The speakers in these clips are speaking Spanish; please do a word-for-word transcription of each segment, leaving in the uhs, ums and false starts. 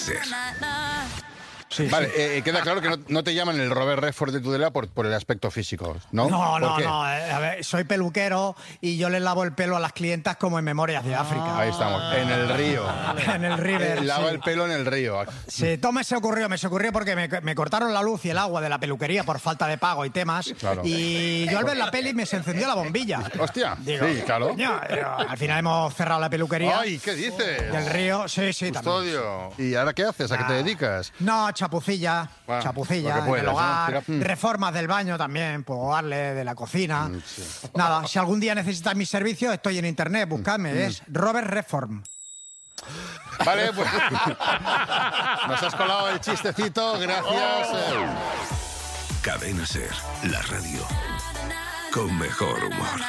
Ser. Sí, vale, sí. eh, queda claro que no, no te llaman el Robert Redford de Tudela por, por el aspecto físico, ¿no? No, no, ¿Por qué? no. eh, A ver, soy peluquero y yo les lavo el pelo a las clientas como en Memorias de África. Ahí estamos, en el río. En el River. Eh, lava sí. el pelo en el río. Sí, todo me se ocurrió, me se ocurrió porque me, me cortaron la luz y el agua de la peluquería por falta de pago y temas. Claro. Y yo al ver la peli me se encendió la bombilla. Hostia, Digo, sí, claro. coño, eh, al final hemos cerrado la peluquería. Ay, ¿qué dices? Del río, sí, sí, también. Custodio. ¿Y ahora qué haces? ¿A qué te dedicas? No, chapucilla, Bueno, chapucilla, lo que puedas, en el hogar, ¿no? Tira- reformas del baño también, puedo darle de la cocina. Mm, sí. Nada, si algún día necesitas mis servicios, estoy en internet, buscadme, Mm. es Robert Reform. Vale, pues nos has colado el chistecito, gracias. eh. Cadena Ser, la radio con mejor humor.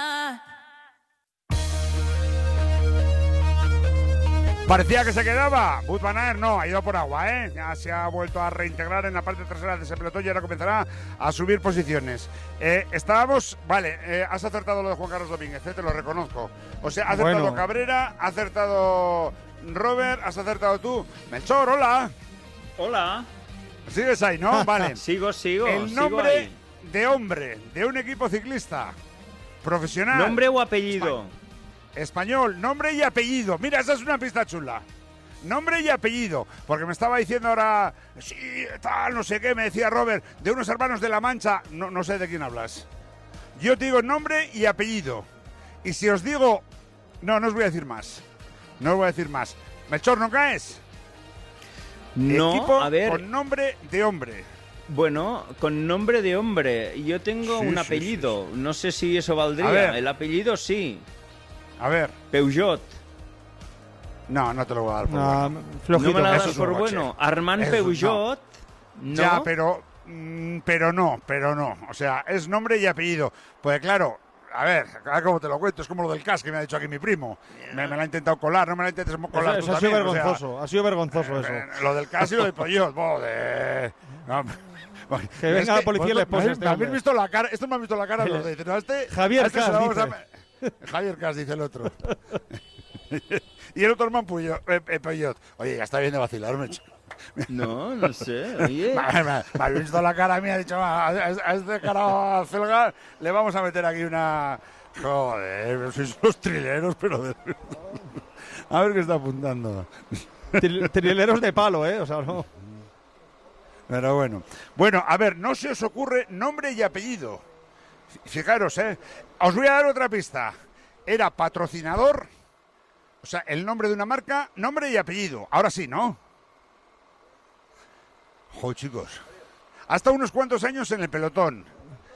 Parecía que se quedaba. Wout van Aert no, ha ido por agua, ¿eh? Ya se ha vuelto a reintegrar en la parte trasera de ese pelotón y ahora comenzará a subir posiciones. Eh, estábamos... Vale, eh, has acertado lo de Juan Carlos Domínguez, eh, te lo reconozco. O sea, ha acertado Bueno. Cabrera, ha acertado Robert, has acertado tú. Melchor, hola. Hola. Sigues ahí, ¿no? Vale. Sigo, sigo. El sigo nombre ahí. de hombre de un equipo ciclista profesional. ¿Nombre o apellido? Español, nombre y apellido. Mira, esa es una pista chula. Nombre y apellido. Porque me estaba diciendo ahora, sí, tal, no sé qué, me decía Robert, de unos hermanos de La Mancha. No, no sé de quién hablas. Yo te digo nombre y apellido. Y si os digo... No, no os voy a decir más. No os voy a decir más. Melchor, ¿no caes? No, Equipo a ver. con nombre de hombre. Bueno, con nombre de hombre. Yo tengo Sí, un sí, apellido. sí, No sé si eso A valdría. ver. El apellido sí. A ver. Peugeot. No, no te lo voy a dar por No, bueno. flojito. No me la Eso das es un por coche. bueno. Armand Eso, Peugeot. No. Ya, pero... mm, Pero no, pero no. O sea, es nombre y apellido. Pues claro... A ver, a ver cómo te lo cuento, es como lo del C A S que me ha dicho aquí mi primo. Me, me lo ha intentado colar, no me lo intentes Eso, colar eso tú ha sido también, o sea, vergonzoso, ha sido vergonzoso eso. eh, lo del C A S y lo del Peugeot, joder. No, Que venga es la policía y le vosotros esposa me, este me habéis hombre. visto la cara, esto me han visto la cara los de dicen, no, a este, Javier a este se Cas, lo vamos a dice. me- Javier Cas, dice el otro. Y el otro hermano Peugeot, eh, eh, Peugeot. Oye, ya está bien de vacilarme. ch- No, no sé. Oye. Me, me- me habéis visto la cara mía, ha dicho, "Va, a, a este cara felga le vamos a meter aquí una... Joder, sois unos trileros, pero de... A ver qué está apuntando. Tri- Trileros de palo, ¿eh? O sea, no. Pero bueno. Bueno, a ver, no se os ocurre nombre y apellido. Fijaros, ¿eh? Os voy a dar otra pista. Era patrocinador, o sea, el nombre de una marca, nombre y apellido. Ahora sí, ¿no? Joder, chicos. Hasta unos cuantos años en el pelotón.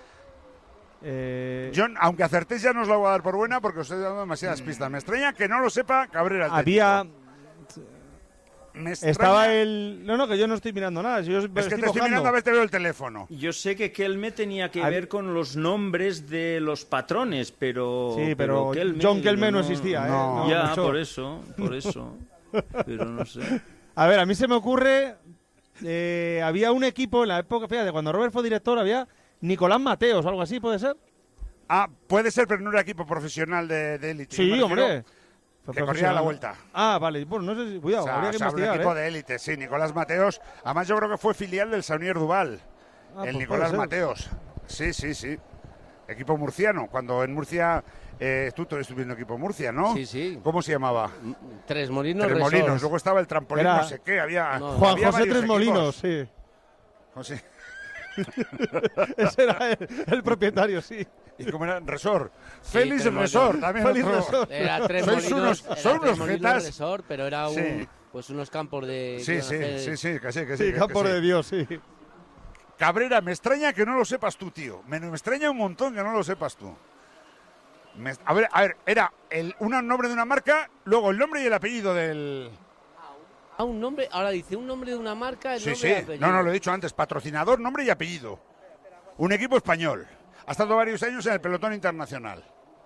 Eh, Yo, aunque acertéis, ya no os la voy a dar por buena porque os estoy dando demasiadas pistas. Me extraña que no lo sepa Cabrera. el había. técnico. Me extraña- Estaba el. No, no, que yo no estoy mirando nada. Si yo Es que estoy te estoy mirando a ver, te veo el teléfono. Yo sé que Kelme tenía que Hab- ver con los nombres de los patrones, pero... Sí, pero Kelme, John Kelme no existía, ¿eh? no. No, ya, mucho. por eso, por eso. Pero no sé. A ver, a mí se me ocurre. eh, había un equipo en la época, fíjate, cuando Robert fue director, había Nicolás Mateos o algo así, ¿puede ser? Ah, puede ser, pero no era equipo profesional de, de élite. Yo Sí, me refiero hombre. Fue Que corría profesional. la vuelta. Ah, vale. Bueno, no sé si. Cuidado, O sea, habría que o sea, un investigar, equipo ¿eh? de élite, sí, Nicolás Mateos. Además, yo creo que fue filial del Saunier Duval. Ah, el pues Nicolás puede ser. Mateos. Sí, sí, sí. Equipo murciano. Cuando en Murcia. Eh, tú estuviste viendo equipo Murcia, ¿no? Sí, sí. ¿Cómo se llamaba? Tres Molinos Tres Resort. Molinos. Luego estaba el trampolín, Era- no sé qué. Había. No. Juan había José varios Tres Molinos, equipos. sí. José. Ese era el, el propietario, sí. ¿Y cómo era? Resort. Sí, Félix Tres Resort. Molinos. También Félix otro. Resort. Era Tres Sois Molinos, unos- era son Tres unos Molinos jetas. Resort, pero era un, Sí. pues unos campos de... Sí, que sí, iban a hacer- sí, sí, que sí, que sí. Sí, que- campo que sí. de Dios, sí. Cabrera, me extraña que no lo sepas tú, tío. Me, me extraña un montón que no lo sepas tú. Me- a ver, a ver, era el un nombre de una marca, luego el nombre y el apellido del... Ah, un nombre, ahora dice un nombre de una marca, el Sí, nombre sí. y apellido. No, no, lo he dicho antes. Patrocinador, nombre y apellido. Un equipo español. Ha estado varios años en el pelotón internacional.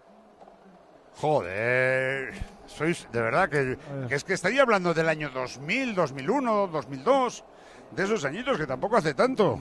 Joder. Sois, de verdad, que, que es que estaría hablando del año dos mil, dos mil uno, dos mil dos. De esos añitos que tampoco hace tanto.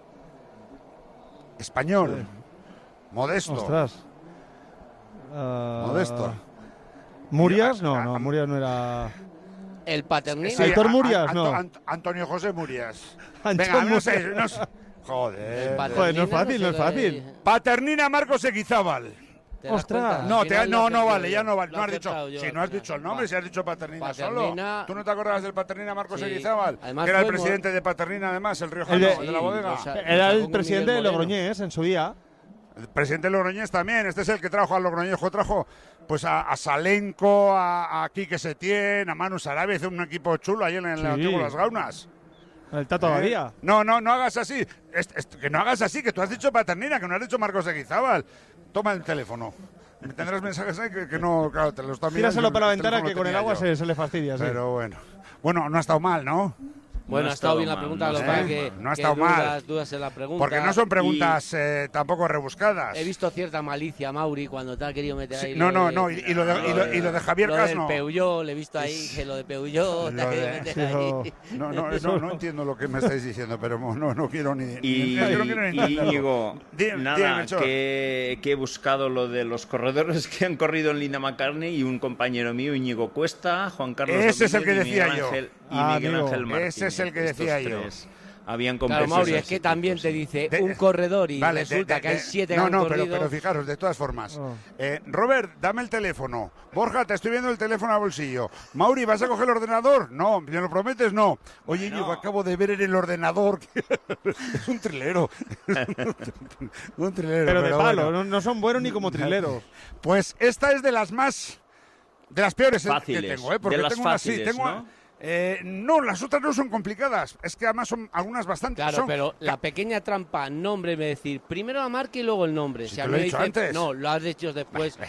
Español. Modesto. Ostras. Ah, Modesto. ¿Murias? No, Ah, no, ah, Murias no era. El Paternina. Sí, Aitor a- Murias, a- no. Ant- Antonio José Murias. Anton Venga, no sé, Murias. no sé. Joder. Joder, no es fácil, no es sé, fácil. Paternina Marcos Eguizábal. ¿te das Ostras. cuenta? No, Al te, final no, lo no acerté vale, yo. ya no vale. Lo No he has dicho, acertado yo, si al no has final. dicho el nombre, Va. si has dicho Paternina, Paternina- solo. ¿Tú no te acordabas del Paternina Marcos Sí. Eguizábal? Además Que era el fue mo- presidente de Paternina, además, el riojano, El de- el de la Sí, bodega. o sea, Era Sacó el con presidente de Miguel Moreno. Logroñés en su día. El presidente Logroñés también, este es el que trajo a Logroñejo, trajo pues a, a Salenco, a, a Quique Setién, a Manu Sarabia, hizo un equipo chulo ahí en el Sí. antiguo Las Gaunas. El Tato ¿Eh? Badía. No, no, no hagas así. Es- es- que no hagas así, que tú has dicho Paternina, que no has dicho Marcos Eguizábal. Toma el teléfono. Tendrás mensajes ahí que, que no, claro, te lo están mirando. Tíraselo para la el ventana teléfono que lo con el tenía agua yo. se, se le fastidia. Sí. Pero bueno. Bueno, no ha estado mal, ¿no? Bueno, No ha ha estado estado bien la mal, pregunta, no lo sé. que pasa que, No ha que estado mal. dudas, dudas en la pregunta. Porque no son y preguntas eh, tampoco rebuscadas. He visto cierta malicia, Mauri, cuando te ha querido meter Sí, ahí. no, lo no, de- no. Y, y lo de, y lo- y lo de Javier lo Casno. del Peugeot, le he visto ahí, que lo de Peugeot te ha Lo querido de- meter Sí, ahí. No, no, no, no entiendo lo que me estáis diciendo, pero no, no quiero ni. Y, ni- yo no quiero ni y entenderlo. Íñigo, Dime, dime, nada, Melchor. que, que he buscado lo de los corredores que han corrido en Linda McCartney y un compañero mío, Íñigo Cuesta, Juan Carlos Ese es el Domínguez que y decía Miguel yo. Ángel, y Ah, Miguel amigo. Ángel Martínez. Ese es el que Estos decía yo. tres habían Claro, competido Mauri, esos es que también institutos, te sí. dice De- un corredor y Vale, de- resulta de- que hay de- siete No, que han no, pero, corrido. pero fijaros, de todas formas. Oh. Eh, Robert, dame el teléfono. Borja, te estoy viendo el teléfono al bolsillo. Mauri, ¿vas a coger el ordenador? No, ¿me lo prometes? No. Oye, Íñigo, acabo de ver en el ordenador que es un trilero. un trilero. Pero de pero palo, bueno. no, no son buenos ni como trileros. Pues esta es de las más. De las peores eh, que Fáciles, tengo, ¿eh? Porque de las tengo una sí, fáciles, tengo. ¿no? Eh, no, las otras no son complicadas. Es que además son algunas bastante. Claro, son- pero la pequeña trampa, nombre, me decir, primero la marca y luego el nombre. Si o sea, te lo he no dicho dice- antes. No, lo has dicho después.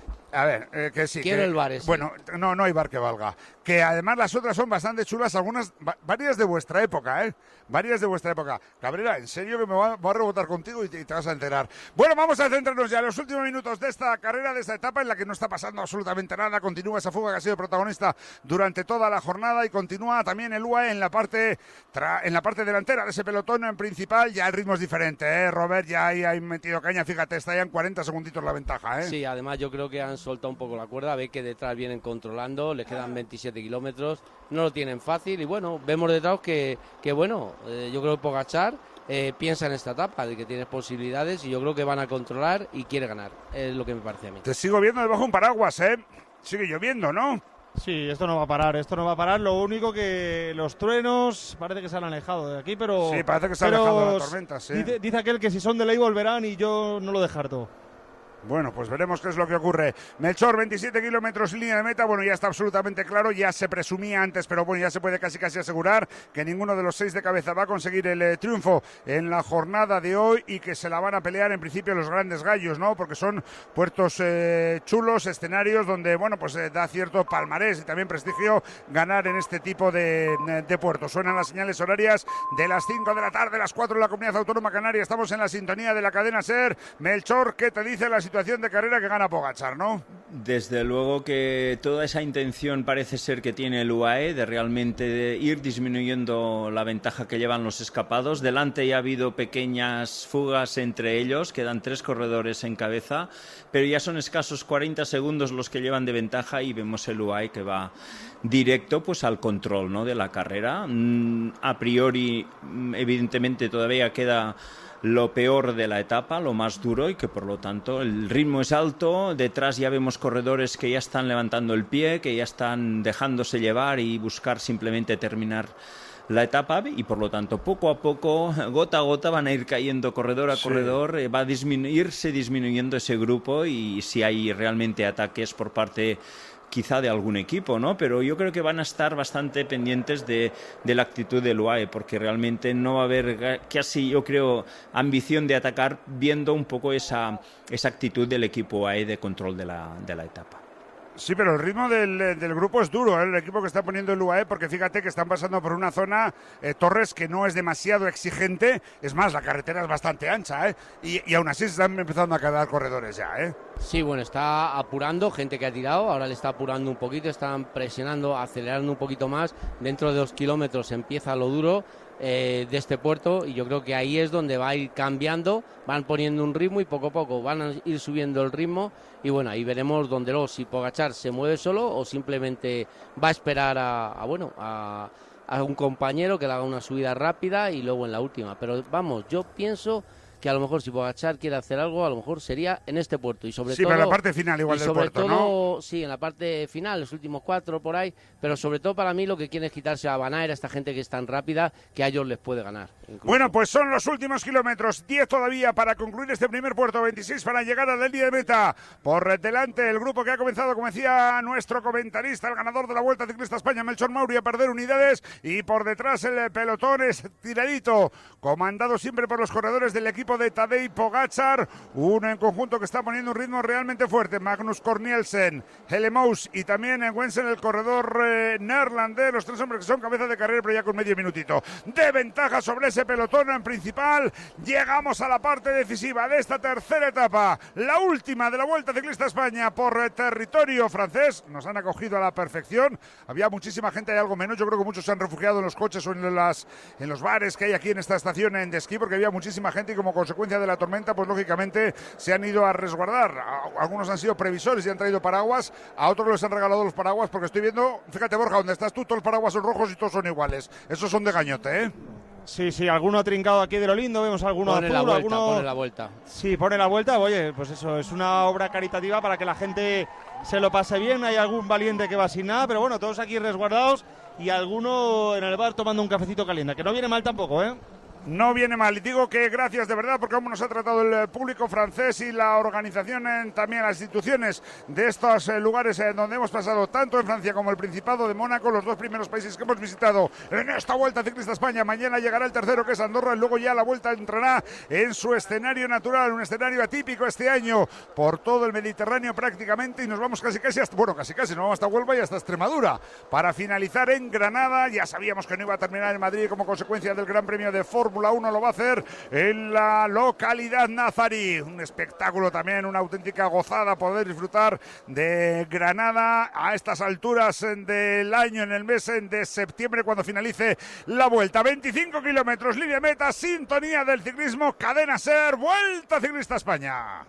A ver, eh, que sí. Quiero que- el bar ese. Bueno, no, no hay bar que valga. Que además las otras son bastante chulas, algunas, va- varias de vuestra época, ¿eh? Varias de vuestra época. Cabrera, en serio que me voy a, voy a rebotar contigo y te, y te vas a enterar. Bueno, vamos a centrarnos ya en los últimos minutos de esta carrera, de esta etapa en la que no está pasando absolutamente nada. Continúa esa fuga que ha sido protagonista durante toda la jornada y continúa también el U A E en la parte tra- en la parte delantera de ese pelotón en principal. Ya el ritmo es diferente, ¿eh? Robert ya ahí ha metido caña, fíjate, está ya en cuarenta segunditos la ventaja, ¿eh? Sí, además yo creo que han soltado un poco la cuerda, ve que detrás vienen controlando, les quedan veintisiete kilómetros, no lo tienen fácil y bueno, vemos detrás que, que bueno, eh, yo creo que Pogačar eh, piensa en esta etapa, de que tienes posibilidades y yo creo que van a controlar y quiere ganar, es lo que me parece a mí. Te sigo viendo debajo de un paraguas, ¿eh? Sigue lloviendo, ¿no? Sí, esto no va a parar, esto no va a parar. Lo único que los truenos parece que se han alejado de aquí, pero. Sí, parece que se ha pero alejado de la tormenta, sí. Dice, dice aquel que si son de ley volverán y yo no lo dejarto. Bueno, pues veremos qué es lo que ocurre. Melchor, veintisiete kilómetros línea de meta. Bueno, ya está absolutamente claro. Ya se presumía antes, pero bueno, ya se puede casi casi asegurar que ninguno de los seis de cabeza va a conseguir el eh, triunfo en la jornada de hoy y que se la van a pelear en principio los grandes gallos, ¿no? Porque son puertos eh, chulos, escenarios donde, bueno, pues eh, da cierto palmarés y también prestigio ganar en este tipo de, de puertos. Suenan las señales horarias de las cinco de la tarde, las cuatro en la Comunidad Autónoma Canaria. Estamos en la sintonía de la cadena SER. Melchor, ¿qué te dice la situación de carrera que gana Pogačar, no? Desde luego que toda esa intención parece ser que tiene el U A E de realmente de ir disminuyendo la ventaja que llevan los escapados. Delante ya ha habido pequeñas fugas entre ellos, quedan tres corredores en cabeza, pero ya son escasos cuarenta segundos los que llevan de ventaja y vemos el U A E que va directo pues al control, ¿no?, de la carrera. Mm, a priori, mm, evidentemente todavía queda lo peor de la etapa, lo más duro, y que por lo tanto el ritmo es alto. Detrás ya vemos corredores que ya están levantando el pie, que ya están dejándose llevar y buscar simplemente terminar la etapa, y por lo tanto poco a poco, gota a gota, van a ir cayendo corredor a Sí. corredor, eh, va a disminuirse disminuyendo ese grupo, y si hay realmente ataques por parte quizá de algún equipo, ¿no? Pero yo creo que van a estar bastante pendientes de, de la actitud del U A E, porque realmente no va a haber casi, yo creo, ambición de atacar, viendo un poco esa, esa actitud del equipo U A E de control de la, de la etapa. Sí, pero el ritmo del, del grupo es duro, ¿eh? El equipo que está poniendo el U A E, porque fíjate que están pasando por una zona, eh, Torres, que no es demasiado exigente. Es más, la carretera es bastante ancha, ¿eh? Y, y aún así se están empezando a quedar corredores ya, ¿eh? Sí, bueno, está apurando, gente que ha tirado, ahora le está apurando un poquito, están presionando, acelerando un poquito más, dentro de dos kilómetros empieza lo duro, eh, de este puerto, y yo creo que ahí es donde va a ir cambiando, van poniendo un ritmo y poco a poco van a ir subiendo el ritmo, y bueno, ahí veremos dónde luego si Pogačar se mueve solo o simplemente va a esperar a, a bueno, a, a un compañero que le haga una subida rápida y luego en la última. Pero vamos, yo pienso que a lo mejor si Pogačar quiere hacer algo, a lo mejor sería en este puerto y sobre sí, todo... Sí, pero en la parte final igual del sobre puerto, todo, ¿no? Sí, en la parte final, los últimos cuatro por ahí, pero sobre todo para mí lo que quieren es quitarse a Van Aert, a esta gente que es tan rápida, que a ellos les puede ganar. Incluso. Bueno, pues son los últimos kilómetros, diez todavía para concluir este primer puerto, veintiséis para llegar a la línea de meta. Por delante el grupo que ha comenzado, como decía nuestro comentarista, el ganador de la Vuelta Ciclista España, Melchor Mauri, a perder unidades, y por detrás el pelotón es tiradito, comandado siempre por los corredores del equipo de Tadej Pogačar, uno en conjunto que está poniendo un ritmo realmente fuerte, Magnus Cornielsen, Hellemous y también en Wensen, el corredor eh, neerlandés, los tres hombres que son cabeza de carrera, pero ya con medio minutito de ventaja sobre ese pelotón en principal. Llegamos a la parte decisiva de esta tercera etapa, la última de la Vuelta Ciclista España por territorio francés. Nos han acogido a la perfección, había muchísima gente, hay algo menos, yo creo que muchos se han refugiado en los coches o en, las, en los bares que hay aquí en esta estación de esquí, porque había muchísima gente y como consecuencia de la tormenta, pues lógicamente se han ido a resguardar. Algunos han sido previsores y han traído paraguas, a otros les han regalado los paraguas, porque estoy viendo, fíjate Borja, donde estás tú, todos los paraguas son rojos y todos son iguales. Esos son de gañote, ¿eh? Sí, sí, alguno ha trincado aquí de lo lindo, vemos alguno pone azul, la vuelta, alguno... pone la vuelta. Sí, pone la vuelta, oye, pues eso, es una obra caritativa para que la gente se lo pase bien, hay algún valiente que va sin nada, pero bueno, todos aquí resguardados y alguno en el bar tomando un cafecito caliente, que no viene mal tampoco, ¿eh? No viene mal, y digo que gracias de verdad porque como nos ha tratado el público francés y la organización, en, también las instituciones de estos eh, lugares en donde hemos pasado, tanto en Francia como el Principado de Mónaco, los dos primeros países que hemos visitado en esta Vuelta Ciclista España. Mañana llegará el tercero, que es Andorra, y luego ya la Vuelta entrará en su escenario natural, un escenario atípico este año por todo el Mediterráneo prácticamente, y nos vamos casi casi hasta, bueno, casi casi nos vamos hasta Huelva y hasta Extremadura para finalizar en Granada. Ya sabíamos que no iba a terminar en Madrid como consecuencia del Gran Premio de Fórmula uno, lo va a hacer en la localidad nazarí. Un espectáculo también, una auténtica gozada poder disfrutar de Granada a estas alturas del año, en el mes de septiembre, cuando finalice la Vuelta. veinticinco kilómetros, línea de meta, sintonía del ciclismo, Cadena SER, Vuelta Ciclista España.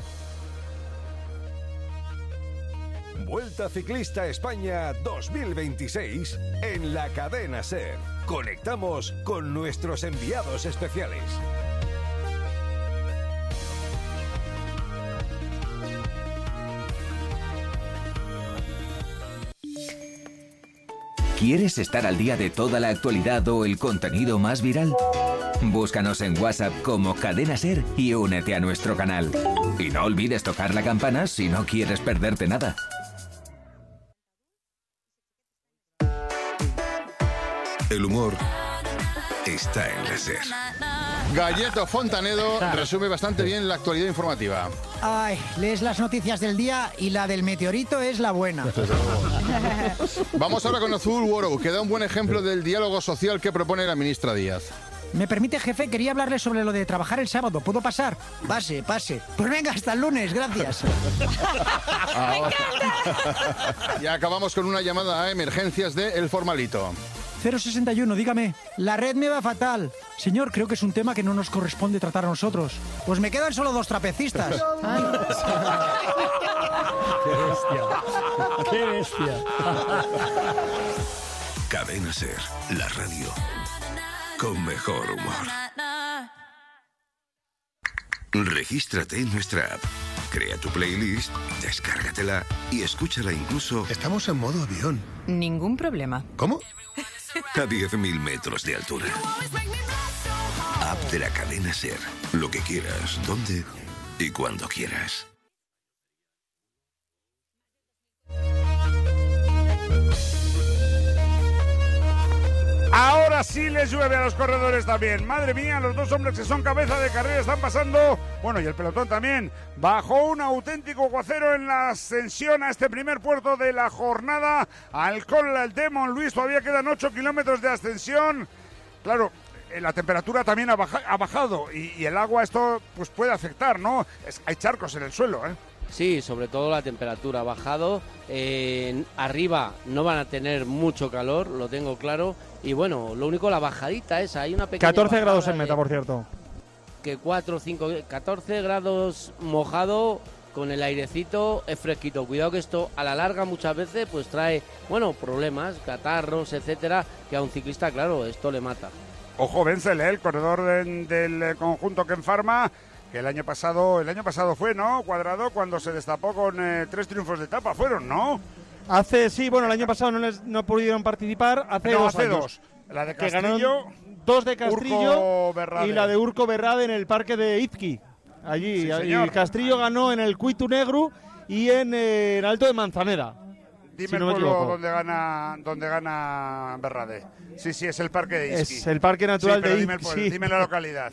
Vuelta Ciclista España dos mil veintiséis en la Cadena SER. Conectamos con nuestros enviados especiales. ¿Quieres estar al día de toda la actualidad o el contenido más viral? Búscanos en WhatsApp como Cadena SER y únete a nuestro canal. Y no olvides tocar la campana si no quieres perderte nada. El humor está en la SER. Galleto Fontanedo resume bastante bien la actualidad informativa. Ay, lees las noticias del día y la del meteorito es la buena. Vamos ahora con Azul World, que da un buen ejemplo del diálogo social que propone la ministra Díaz. ¿Me permite, jefe? Quería hablarle sobre lo de trabajar el sábado. ¿Puedo pasar? Pase, pase. Pues venga, hasta el lunes, gracias. Y acabamos con una llamada a emergencias de El Formalito. cero sesenta y uno, dígame. La red me va fatal. Señor, creo que es un tema que no nos corresponde tratar a nosotros. Pues me quedan solo dos trapecistas. Ay. ¡Qué bestia! ¡Qué bestia! Cadena SER, la radio con mejor humor. Regístrate en nuestra app. Crea tu playlist, descárgatela y escúchala incluso... Estamos en modo avión. Ningún problema. ¿Cómo? A diez mil metros de altura. App de la Cadena SER. Lo que quieras, donde y cuando quieras. Ahora sí les llueve a los corredores también. Madre mía, los dos hombres que son cabeza de carrera están pasando. Bueno, y el pelotón también. Bajó un auténtico aguacero en la ascensión a este primer puerto de la jornada. Al Col de Montluís todavía quedan ocho kilómetros de ascensión. Claro, la temperatura también ha, baja, ha bajado y, y el agua esto pues puede afectar, ¿no? Es, hay charcos en el suelo, ¿eh? Sí, sobre todo la temperatura ha bajado. Eh, arriba no van a tener mucho calor, lo tengo claro. Y bueno, lo único, la bajadita esa, hay una pequeña catorce grados en de, meta, por cierto. Que cuatro, cinco, catorce grados mojado, con el airecito, es fresquito. Cuidado que esto a la larga muchas veces pues trae, bueno, problemas, catarros, etcétera, que a un ciclista, claro, esto le mata. Ojo, Wenzel, ¿eh? El corredor de, del conjunto Ken Pharma, que el año pasado, el año pasado fue, ¿no? Cuadrado, cuando se destapó con eh, tres triunfos de etapa, fueron, ¿no? Hace, sí, bueno, el año pasado no les no pudieron participar, hace no, dos hace años. dos. La de Que Castillo, dos de Castrillo Urco y la de Urco Berrade en el parque de Izqui. Allí, Sí, allí señor. Castrillo ganó en el Cuitu Negru y en, eh, en Alto de Manzanera. Dime si el no me pueblo equivoco. donde gana, donde gana Berrade. Sí, sí, es el parque de Izqui. Es el parque natural sí, pero de dime, el Izqui. pueblo, Sí. dime la localidad.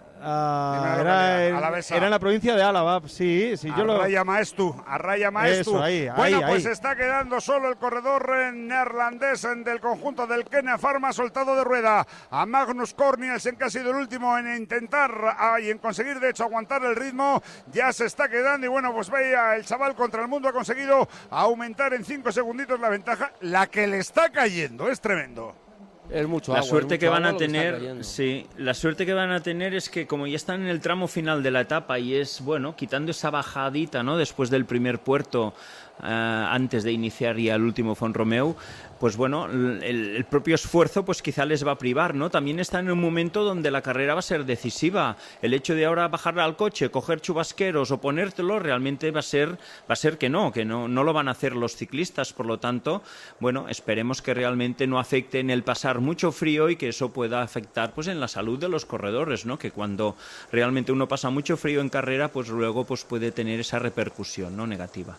Ah, Dime la era, localidad, en, Alavesa. era en la provincia de Álava, sí, sí, yo lo... Arraya Maestu, Arraya Maestu. Eso, ahí, bueno, ahí, pues ahí. está quedando solo el corredor eh, neerlandés eh, del conjunto del Ken Pharma, soltado de rueda a Magnus Cornielsen, que ha sido el último en intentar ah, y en conseguir, de hecho, aguantar el ritmo. Ya se está quedando y bueno, pues veía el chaval contra el mundo, ha conseguido aumentar en cinco segunditos la ventaja, la que le está cayendo, es tremendo. Es mucho La agua, suerte es que mucho van agua a lo que está tener, cayendo. sí, la suerte que van a tener es que como ya están en el tramo final de la etapa y es, bueno, quitando esa bajadita, ¿no? Después del primer puerto, uh, antes de iniciar ya el último Font-Romeu, pues bueno, el, el propio esfuerzo pues quizá les va a privar, ¿no? También están en un momento donde la carrera va a ser decisiva. El hecho de ahora bajar al coche, coger chubasqueros o ponértelo, realmente va a ser, va a ser que no, que no, no lo van a hacer los ciclistas. Por lo tanto, bueno, esperemos que realmente no afecte en el pasar mucho frío y que eso pueda afectar pues en la salud de los corredores, ¿no? Que cuando realmente uno pasa mucho frío en carrera, pues luego pues puede tener esa repercusión, ¿no? Negativa.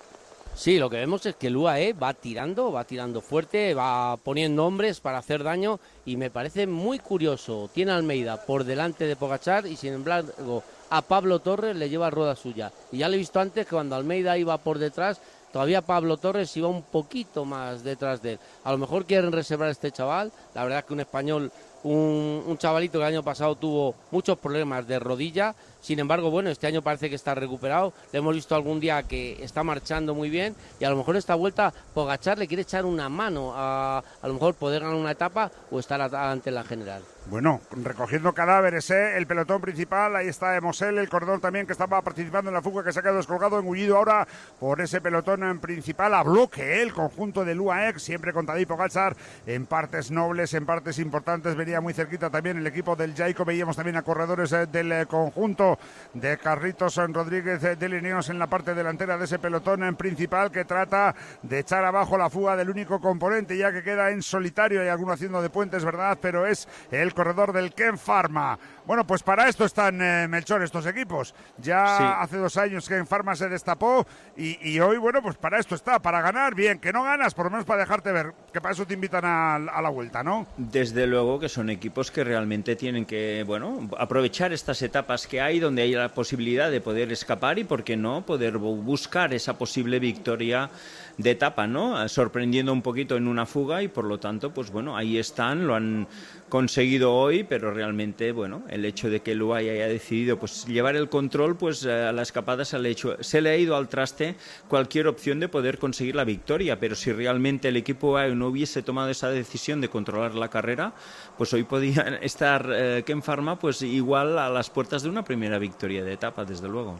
Sí, lo que vemos es que el U A E va tirando, va tirando fuerte, va poniendo hombres para hacer daño y me parece muy curioso. Tiene a Almeida por delante de Pogačar y sin embargo a Pablo Torres le lleva rueda suya. Y ya lo he visto antes que cuando Almeida iba por detrás, todavía Pablo Torres iba un poquito más detrás de él. A lo mejor quieren reservar a este chaval, la verdad es que un español, un, un chavalito que el año pasado tuvo muchos problemas de rodilla. Sin embargo, bueno, este año parece que está recuperado. Le hemos visto algún día que está marchando muy bien y a lo mejor esta vuelta Pogačar le quiere echar una mano a a lo mejor poder ganar una etapa o estar ante la general. Bueno, recogiendo cadáveres, ¿eh? El pelotón principal, ahí está Mosel, el corredor también que estaba participando en la fuga, que se ha quedado descolgado, engullido ahora por ese pelotón principal a bloque, ¿eh? El conjunto del U A E, siempre con Tadej Pogačar, en partes nobles, en partes importantes, venía muy cerquita también el equipo del Jayco, veíamos también a corredores eh, del eh, conjunto de Carlitos Rodríguez eh, de Lineos en la parte delantera de ese pelotón en principal, que trata de echar abajo la fuga del único componente, ya que queda en solitario, hay alguno haciendo de puentes, ¿verdad? Pero es el corredor del Ken Pharma. Bueno, pues para esto están, eh, Melchor, estos equipos. Ya Sí. hace dos años Ken Pharma se destapó y, y hoy, bueno, pues para esto está, para ganar, bien, que no ganas, por lo menos para dejarte ver, que para eso te invitan a, a la vuelta, ¿no? Desde luego que son equipos que realmente tienen que, bueno, aprovechar estas etapas que hay, donde hay la posibilidad de poder escapar y, por qué no, poder bu- buscar esa posible victoria de etapa, ¿no? Sorprendiendo un poquito en una fuga y, por lo tanto, pues bueno, ahí están, lo han conseguido hoy, pero realmente, bueno, el hecho de que el U A E haya decidido pues llevar el control, pues a la escapada se le, ha hecho, se le ha ido al traste cualquier opción de poder conseguir la victoria, pero si realmente el equipo U A E no hubiese tomado esa decisión de controlar la carrera, pues hoy podía estar eh, Ken Pharma pues igual a las puertas de una primera victoria de etapa, desde luego.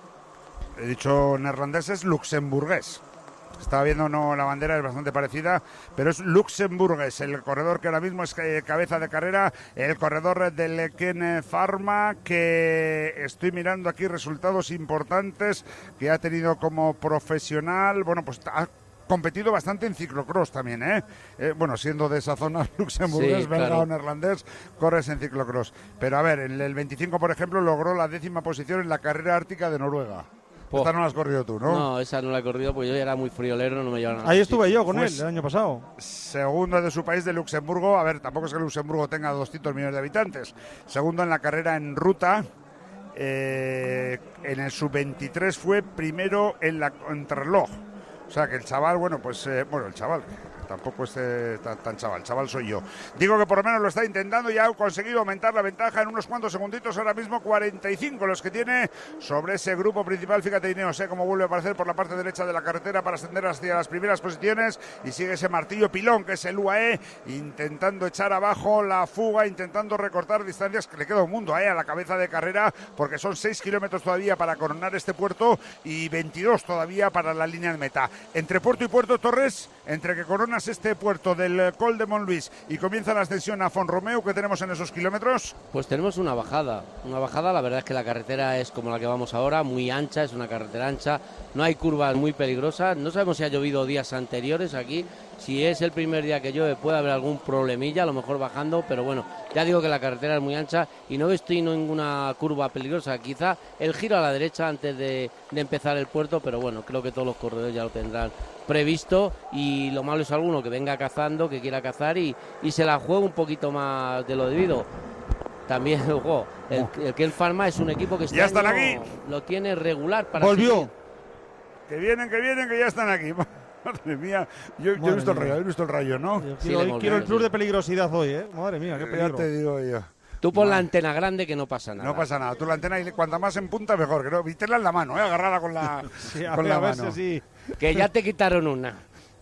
He dicho neerlandés, es luxemburgués. Estaba viendo, no, la bandera es bastante parecida, pero es luxemburgués, el corredor que ahora mismo es eh, cabeza de carrera, el corredor del Ken Pharma, que estoy mirando aquí resultados importantes que ha tenido como profesional. Bueno, pues ha competido bastante en ciclocross también, ¿eh? eh bueno, siendo de esa zona luxemburgués, Sí, belga claro. o neerlandés, corres en ciclocross. Pero a ver, en el veinticinco, por ejemplo, logró la décima posición en la carrera ártica de Noruega. Po. Esta no la has corrido tú, ¿no? No, esa no la he corrido porque yo ya era muy friolero, no me llevaron a Ahí ningún estuve sitio. yo con Pues- él el año pasado. Segundo de su país, de Luxemburgo. A ver, tampoco es que Luxemburgo tenga doscientos millones de habitantes. Segundo en la carrera en ruta. Eh, en el sub veintitrés fue primero en la contrarreloj. O sea que el chaval, bueno, pues, eh, bueno, el chaval, tampoco es eh, tan, tan chaval, chaval soy yo. Digo que por lo menos lo está intentando y ha conseguido aumentar la ventaja en unos cuantos segunditos, ahora mismo cuarenta y cinco los que tiene sobre ese grupo principal. Fíjate, Ineos, eh, cómo vuelve a aparecer por la parte derecha de la carretera para ascender hacia las primeras posiciones y sigue ese martillo pilón que es el U A E, intentando echar abajo la fuga, intentando recortar distancias, que le queda un mundo eh, a la cabeza de carrera, porque son seis kilómetros todavía para coronar este puerto y veintidós todavía para la línea de meta. Entre puerto y puerto, Torres, entre que coronas este puerto del Col de Montluís y comienza la ascensión a Font-Romeu, ¿qué tenemos en esos kilómetros? Pues tenemos una bajada, una bajada, la verdad es que la carretera es como la que vamos ahora, muy ancha, es una carretera ancha, no hay curvas muy peligrosas, no sabemos si ha llovido días anteriores aquí, si es el primer día que llueve puede haber algún problemilla, a lo mejor bajando, pero bueno, ya digo que la carretera es muy ancha y no estoy en ninguna curva peligrosa, quizá el giro a la derecha antes de, de empezar el puerto, pero bueno, creo que todos los corredores ya lo tendrán previsto y lo malo es alguno que venga cazando, que quiera cazar y, y se la juegue un poquito más de lo debido. También, ojo, el, el Kern Pharma es un equipo que este ya están año aquí. Lo tiene regular para Volvió. seguir. Que vienen, que vienen, que ya están aquí. Madre mía, yo, yo he visto el rayo, he visto el rayo, ¿no? Yo Sí, quiero, le hoy quiero el volvemos, plus sí. de peligrosidad hoy, ¿eh? Madre mía, qué Ya peligro. te digo yo. Tú pon la Madre. antena grande que no pasa nada. No pasa nada, tú la antena y cuanta más en punta mejor, creo. Y tenla en la mano, ¿eh? Agarrada con la, Sí, a con ver, la a ver mano. si sí. Que ya te quitaron una.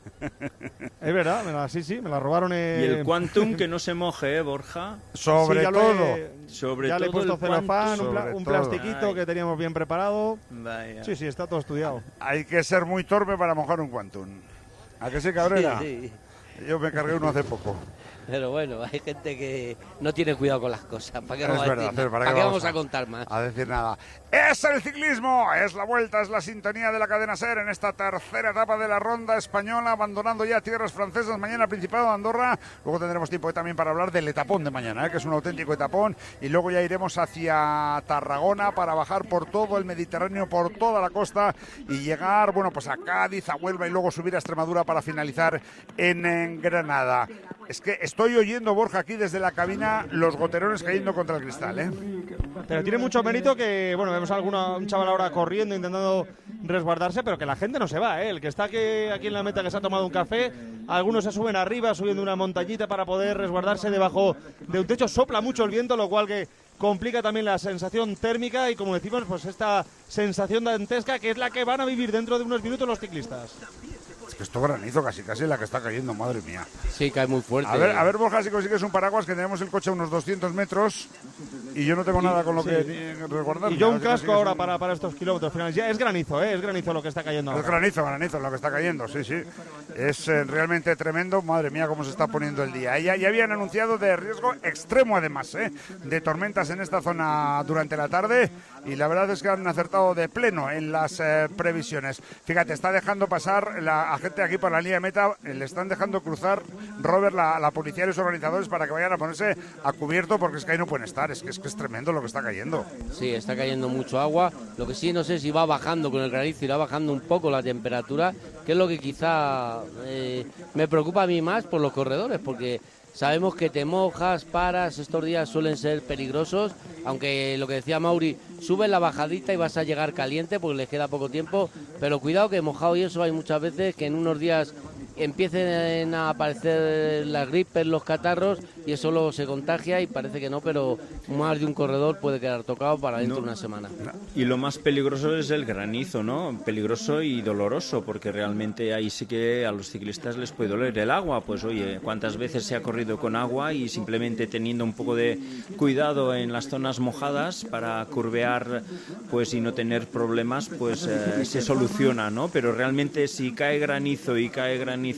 Es verdad, me la, sí, sí, me la robaron. Eh... Y el Quantum que no se moje, ¿eh, Borja? Sobre Sí, ya lo todo. he- Sobre ya le he todo puesto el celofán, Quantum. un, pla- Sobre un todo. plastiquito Ay. que teníamos bien preparado. Vaya. Sí, sí, está todo estudiado. Hay que ser muy torpe para mojar un Quantum. ¿A qué se Cabrera? Sí, sí. Yo me cargué uno hace poco. Pero bueno, hay gente que no tiene cuidado con las cosas. ¿Para qué, Es vamos, verdad, a, decir, pero ¿para ¿para qué qué vamos vamos a a- contar más? A decir nada. Es el ciclismo, es la vuelta, es la sintonía de la cadena SER en esta tercera etapa de la ronda española, abandonando ya tierras francesas. Mañana Principado de Andorra. Luego tendremos tiempo también para hablar del etapón de mañana, ¿eh? Que es un auténtico etapón. Y luego ya iremos hacia Tarragona para bajar por todo el Mediterráneo, por toda la costa y llegar, bueno, pues a Cádiz, a Huelva y luego subir a Extremadura para finalizar en, en Granada. Es que estoy oyendo, Borja, aquí desde la cabina los goterones cayendo contra el cristal, ¿eh? Pero tiene mucho mérito que, bueno, vemos a alguna, un chaval ahora corriendo, intentando resguardarse, pero que la gente no se va, ¿eh? El que está aquí, aquí en la meta, que se ha tomado un café, algunos se suben arriba, subiendo una montañita para poder resguardarse debajo de un techo. Sopla mucho el viento, lo cual que complica también la sensación térmica y, como decimos, pues esta sensación dantesca que es la que van a vivir dentro de unos minutos los ciclistas. Es que esto granizo casi, casi la que está cayendo, madre mía. Sí, cae muy fuerte. A ver, a ver, Borja, si consigues un paraguas, que tenemos el coche a unos doscientos metros y yo no tengo nada con lo sí. que eh, resguardarme. Y yo A un ver si casco consigues ahora un- para, para estos kilómetros finales. Ya es granizo, ¿eh? Es granizo lo que está cayendo Es ahora. granizo, granizo lo que está cayendo, sí, sí. Es eh, realmente tremendo. Madre mía, cómo se está poniendo el día. Ya, ya habían anunciado de riesgo extremo, además, ¿eh? De tormentas en esta zona durante la tarde. Y la verdad es que han acertado de pleno en las eh, previsiones. Fíjate, está dejando pasar la a gente aquí por la línea de meta. eh, Le están dejando cruzar, Robert, la, la policía y los organizadores para que vayan a ponerse a cubierto, porque es que ahí no pueden estar. Es que es, que es tremendo lo que está cayendo. Sí, está cayendo mucho agua. Lo que sí no sé si va bajando con el granizo, irá bajando un poco la temperatura, que es lo que quizá eh, me preocupa a mí más por los corredores, porque sabemos que te mojas, paras, estos días suelen ser peligrosos, aunque lo que decía Mauri, subes la bajadita y vas a llegar caliente porque les queda poco tiempo, pero cuidado que mojado y eso hay muchas veces que en unos días empiecen a aparecer las gripes, los catarros y eso luego se contagia y parece que no, pero más de un corredor puede quedar tocado para dentro de No. una semana. Y lo más peligroso es el granizo, ¿no? Peligroso y doloroso, porque realmente ahí sí que a los ciclistas les puede doler el agua. Pues oye, ¿cuántas veces se ha corrido con agua y simplemente teniendo un poco de cuidado en las zonas mojadas para curvear pues y no tener problemas, pues eh, se soluciona, ¿no? Pero realmente si cae granizo y cae granizo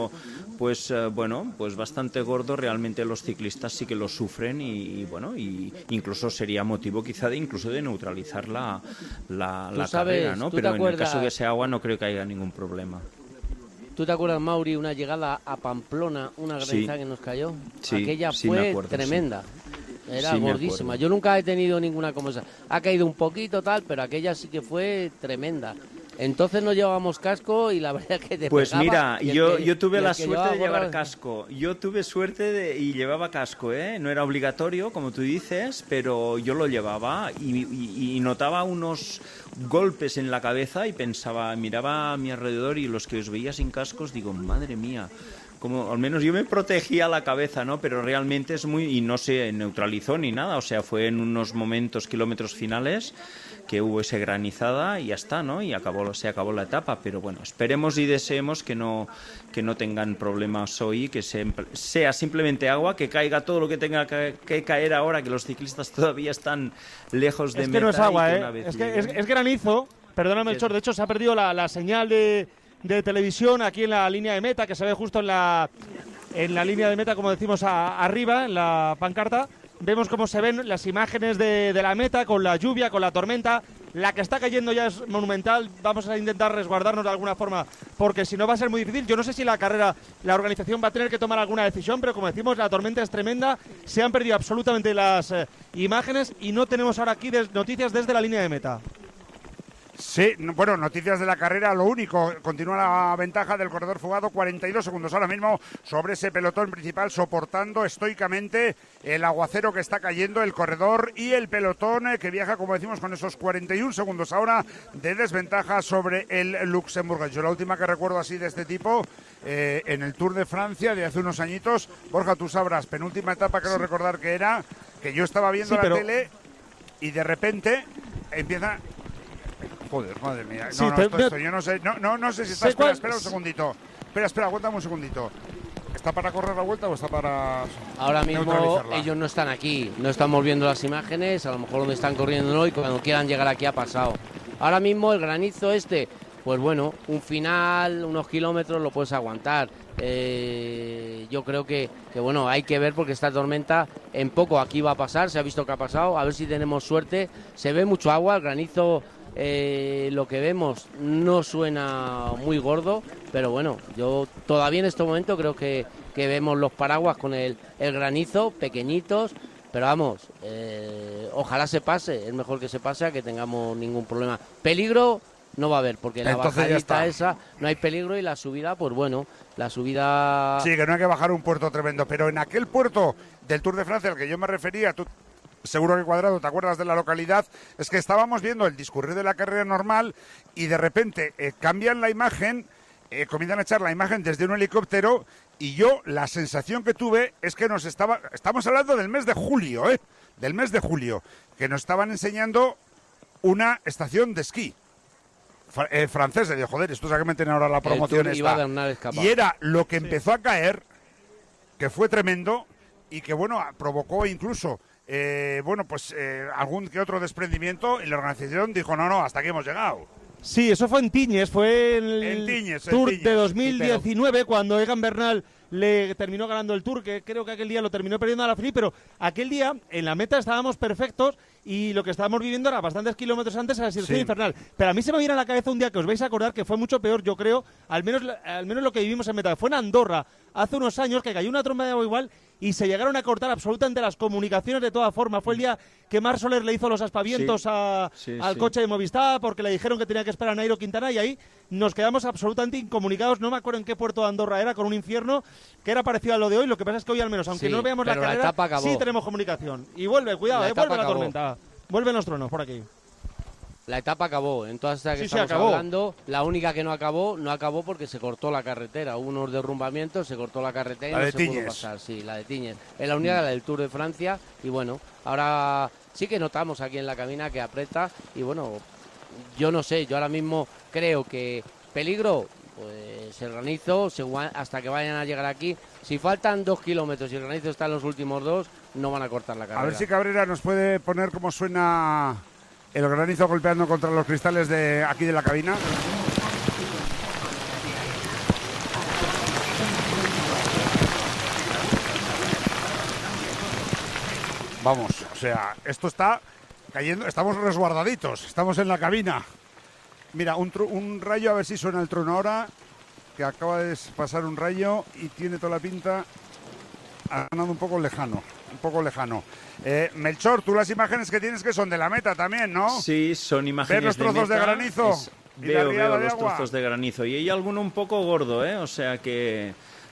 pues eh, bueno, pues bastante gordo, realmente los ciclistas sí que lo sufren y, y bueno, y incluso sería motivo quizá de incluso de neutralizar la, la, Tú la sabes, carrera, ¿no? ¿tú te Pero en el acuerdas? caso de ese agua no creo que haya ningún problema. ¿Tú te acuerdas, Mauri, una llegada a Pamplona, una Sí. granizada que nos cayó? Sí, Aquella sí me fue acuerdo, tremenda. Era Sí, me gordísima. acuerdo. Yo nunca he tenido ninguna como esa. Ha caído un poquito tal, pero aquella sí que fue tremenda. Entonces no llevábamos casco y la verdad es que te Pues pegaba, mira, y el yo, que- yo tuve y el la que suerte llevaba de llevar gorra- casco. Yo tuve suerte de, y llevaba casco, ¿eh? No era obligatorio, como tú dices, pero yo lo llevaba y, y- y notaba unos golpes en la cabeza y pensaba, miraba a mi alrededor y los que os veía sin cascos, digo, madre mía, como al menos yo me protegía la cabeza, ¿no? Pero realmente es muy... y no se neutralizó ni nada, o sea, fue en unos momentos, kilómetros finales, que hubo esa granizada y ya está, ¿no? Y acabó, se acabó la etapa, pero bueno, esperemos y deseemos que no, que no tengan problemas hoy, que se, sea simplemente agua, que caiga todo lo que tenga que, que caer ahora, que los ciclistas todavía están lejos de es meta. Que no es agua, y que ¿eh? una vez Es que lleguen... es, es granizo, perdóname, Melchor, de hecho se ha perdido la, la señal de, de televisión aquí en la línea de meta, que se ve justo en la, en la línea de meta, como decimos a, arriba, en la pancarta. Vemos cómo se ven las imágenes de, de la meta, con la lluvia, con la tormenta. La que está cayendo ya es monumental. Vamos a intentar resguardarnos de alguna forma, porque si no va a ser muy difícil. Yo no sé si la carrera, la organización va a tener que tomar alguna decisión, pero como decimos, la tormenta es tremenda. Se han perdido absolutamente las eh, imágenes y no tenemos ahora aquí des- noticias desde la línea de meta. Sí, no- bueno, noticias de la carrera, lo único, continúa la ventaja del corredor fugado, cuarenta y dos segundos ahora mismo sobre ese pelotón principal, soportando estoicamente el aguacero que está cayendo, el corredor y el pelotón eh, que viaja, como decimos, con esos cuarenta y un segundos ahora de desventaja sobre el Luxemburgo. Yo la última que recuerdo así de este tipo, eh, en el Tour de Francia de hace unos añitos, Borja, tú sabrás, penúltima etapa, creo recordar que era, que yo estaba viendo Sí, la pero... tele y de repente empieza... Joder, madre mía. No, Sí, no, te, esto, esto, yo no sé, no, no, no sé si está. Espera, espera un segundito. Espera, espera, aguántame un segundito. ¿Está para correr la vuelta o está para Ahora mismo neutralizarla? ellos no están aquí, no estamos viendo las imágenes, a lo mejor donde están corriendo no, y cuando quieran llegar aquí ha pasado. Ahora mismo el granizo este, pues bueno, un final, unos kilómetros lo puedes aguantar. Eh, yo creo que, que bueno, hay que ver porque esta tormenta en poco aquí va a pasar, se ha visto que ha pasado, a ver si tenemos suerte. Se ve mucho agua, el granizo... Eh, lo que vemos no suena muy gordo, pero bueno, yo todavía en este momento creo que, que vemos los paraguas con el, el granizo, pequeñitos, pero vamos, eh, ojalá se pase, es mejor que se pase a que tengamos ningún problema. Peligro no va a haber, porque la Entonces bajadita esa no hay peligro y la subida, pues bueno, la subida... Sí, que no hay que bajar un puerto tremendo, pero en aquel puerto del Tour de Francia al que yo me refería, tú... seguro que Cuadrado, ¿te acuerdas de la localidad? Es que estábamos viendo el discurrir de la carrera normal y de repente eh, cambian la imagen, eh, comienzan a echar la imagen desde un helicóptero y yo la sensación que tuve es que nos estaba... Estamos hablando del mes de julio, ¿eh? Del mes de julio, que nos estaban enseñando una estación de esquí. Fra- eh, francesa, digo, joder, esto es a que meten ahora la promoción iba esta. Bernal escapado. Y era lo que empezó a caer, que fue tremendo y que, bueno, provocó incluso... Eh, bueno, pues eh, algún que otro desprendimiento y la organización dijo, no, no, hasta aquí hemos llegado. Sí, eso fue en Tiñes, fue el En Tiñes, en Tour Tiñes. de dos mil diecinueve, Sí, pero... cuando Egan Bernal le terminó ganando el Tour, que creo que aquel día lo terminó perdiendo a la Philippe, pero aquel día en la meta estábamos perfectos y lo que estábamos viviendo era bastantes kilómetros antes a la situación Sí. infernal. Pero a mí se me viene a la cabeza un día que os vais a acordar que fue mucho peor, yo creo, al menos, al menos lo que vivimos en meta. Fue en Andorra, hace unos años, que cayó una tromba de agua igual y se llegaron a cortar absolutamente las comunicaciones de todas formas. Fue el día que Marc Soler le hizo los aspavientos Sí. a, Sí, al sí. coche de Movistar porque le dijeron que tenía que esperar a Nairo Quintana y ahí nos quedamos absolutamente incomunicados. No me acuerdo en qué puerto de Andorra era, con un infierno que era parecido a lo de hoy. Lo que pasa es que hoy al menos, aunque Sí, no veamos la pero la carrera, etapa acabó. sí tenemos comunicación. Y vuelve, cuidado, La eh, etapa vuelve la acabó. tormenta. Vuelven los truenos por aquí. La etapa acabó, en todas estas que Sí, sí, estamos acabó. hablando, la única que no acabó, no acabó porque se cortó la carretera, hubo unos derrumbamientos, se cortó la carretera y La no de se pudo Tiñes. pasar, sí, la de Tiñes. Es la única, la del Tour de Francia, y bueno, ahora sí que notamos aquí en la cabina que aprieta, y bueno, yo no sé, yo ahora mismo creo que peligro, pues el granizo, se gua- hasta que vayan a llegar aquí, si faltan dos kilómetros y el granizo está en los últimos dos, no van a cortar la carrera. A ver si Cabrera nos puede poner cómo suena el granizo golpeando contra los cristales de aquí de la cabina. Vamos, o sea, esto está cayendo, estamos resguardaditos, estamos en la cabina. Mira, un, tru- un rayo, a ver si suena el trueno ahora, que acaba de pasar un rayo y tiene toda la pinta, ha ganado un poco lejano, un poco lejano. Eh, Melchor, tú las imágenes que tienes que son de la meta también, ¿no? Sí, son imágenes ¿Ves los trozos de, meta, granizo? es- y la veo, riada veo de los agua. trozos de granizo y hay alguno un poco gordo, ¿eh? O sea que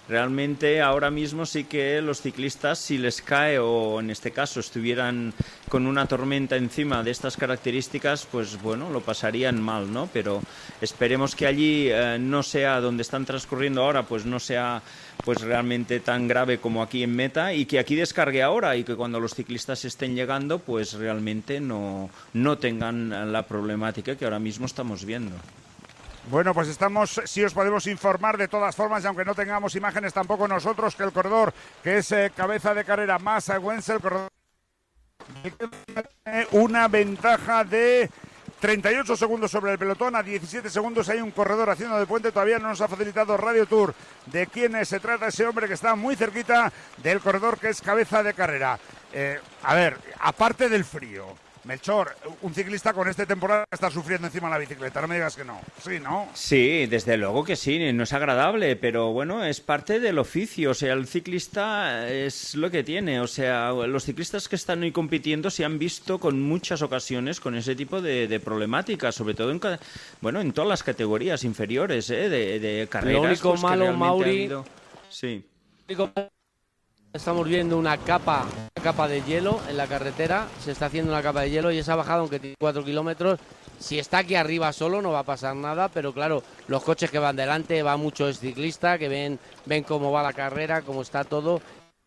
realmente ahora mismo sí que los ciclistas, si les cae o en este caso estuvieran con una tormenta encima de estas características, pues bueno, lo pasarían mal, ¿no? Pero esperemos que allí eh, no sea donde están transcurriendo ahora, pues no sea pues realmente tan grave como aquí en meta, y que aquí descargue ahora y que cuando los ciclistas estén llegando, pues realmente no, no tengan la problemática que ahora mismo estamos viendo. Bueno, pues estamos, si os podemos informar de todas formas, y aunque no tengamos imágenes tampoco nosotros, que el corredor, que es eh, cabeza de carrera, Mats Wenzel, el corredor, tiene una ventaja de treinta y ocho segundos sobre el pelotón, a diecisiete segundos hay un corredor haciendo de puente. Todavía no nos ha facilitado Radio Tour de quién se trata ese hombre que está muy cerquita del corredor, que es cabeza de carrera. Eh, a ver, aparte del frío, Melchor, un ciclista con esta temporada está sufriendo encima de la bicicleta, no me digas que no. Sí, ¿no? Sí, desde luego que sí, no es agradable, pero bueno, es parte del oficio. O sea, el ciclista es lo que tiene. O sea, los ciclistas que están hoy compitiendo se han visto con muchas ocasiones con ese tipo de, de problemáticas, sobre todo en, bueno, en todas las categorías inferiores, ¿eh? de, de carreras. Lo único pues, malo, Mauri, habido... sí. Estamos viendo una capa, una capa de hielo en la carretera, se está haciendo una capa de hielo y esa bajada, aunque tiene cuatro kilómetros, si está aquí arriba solo no va a pasar nada, pero claro, los coches que van delante, va mucho el ciclista, que ven, ven cómo va la carrera, cómo está todo.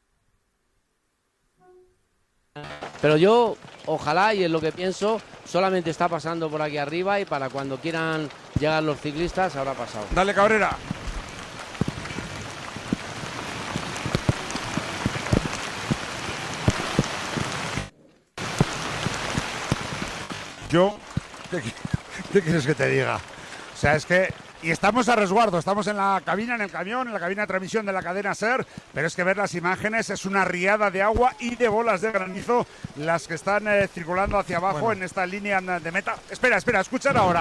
Pero yo, ojalá, y es lo que pienso, solamente está pasando por aquí arriba y para cuando quieran llegar los ciclistas habrá pasado. Dale, Cabrera. Yo, ¿qué, ¿qué quieres que te diga? O sea, es que... Y estamos a resguardo, estamos en la cabina, en el camión, en la cabina de transmisión de la cadena SER, pero es que ver las imágenes es una riada de agua y de bolas de granizo las que están eh, circulando hacia abajo bueno. en esta línea de meta. Espera, espera, escuchar ahora.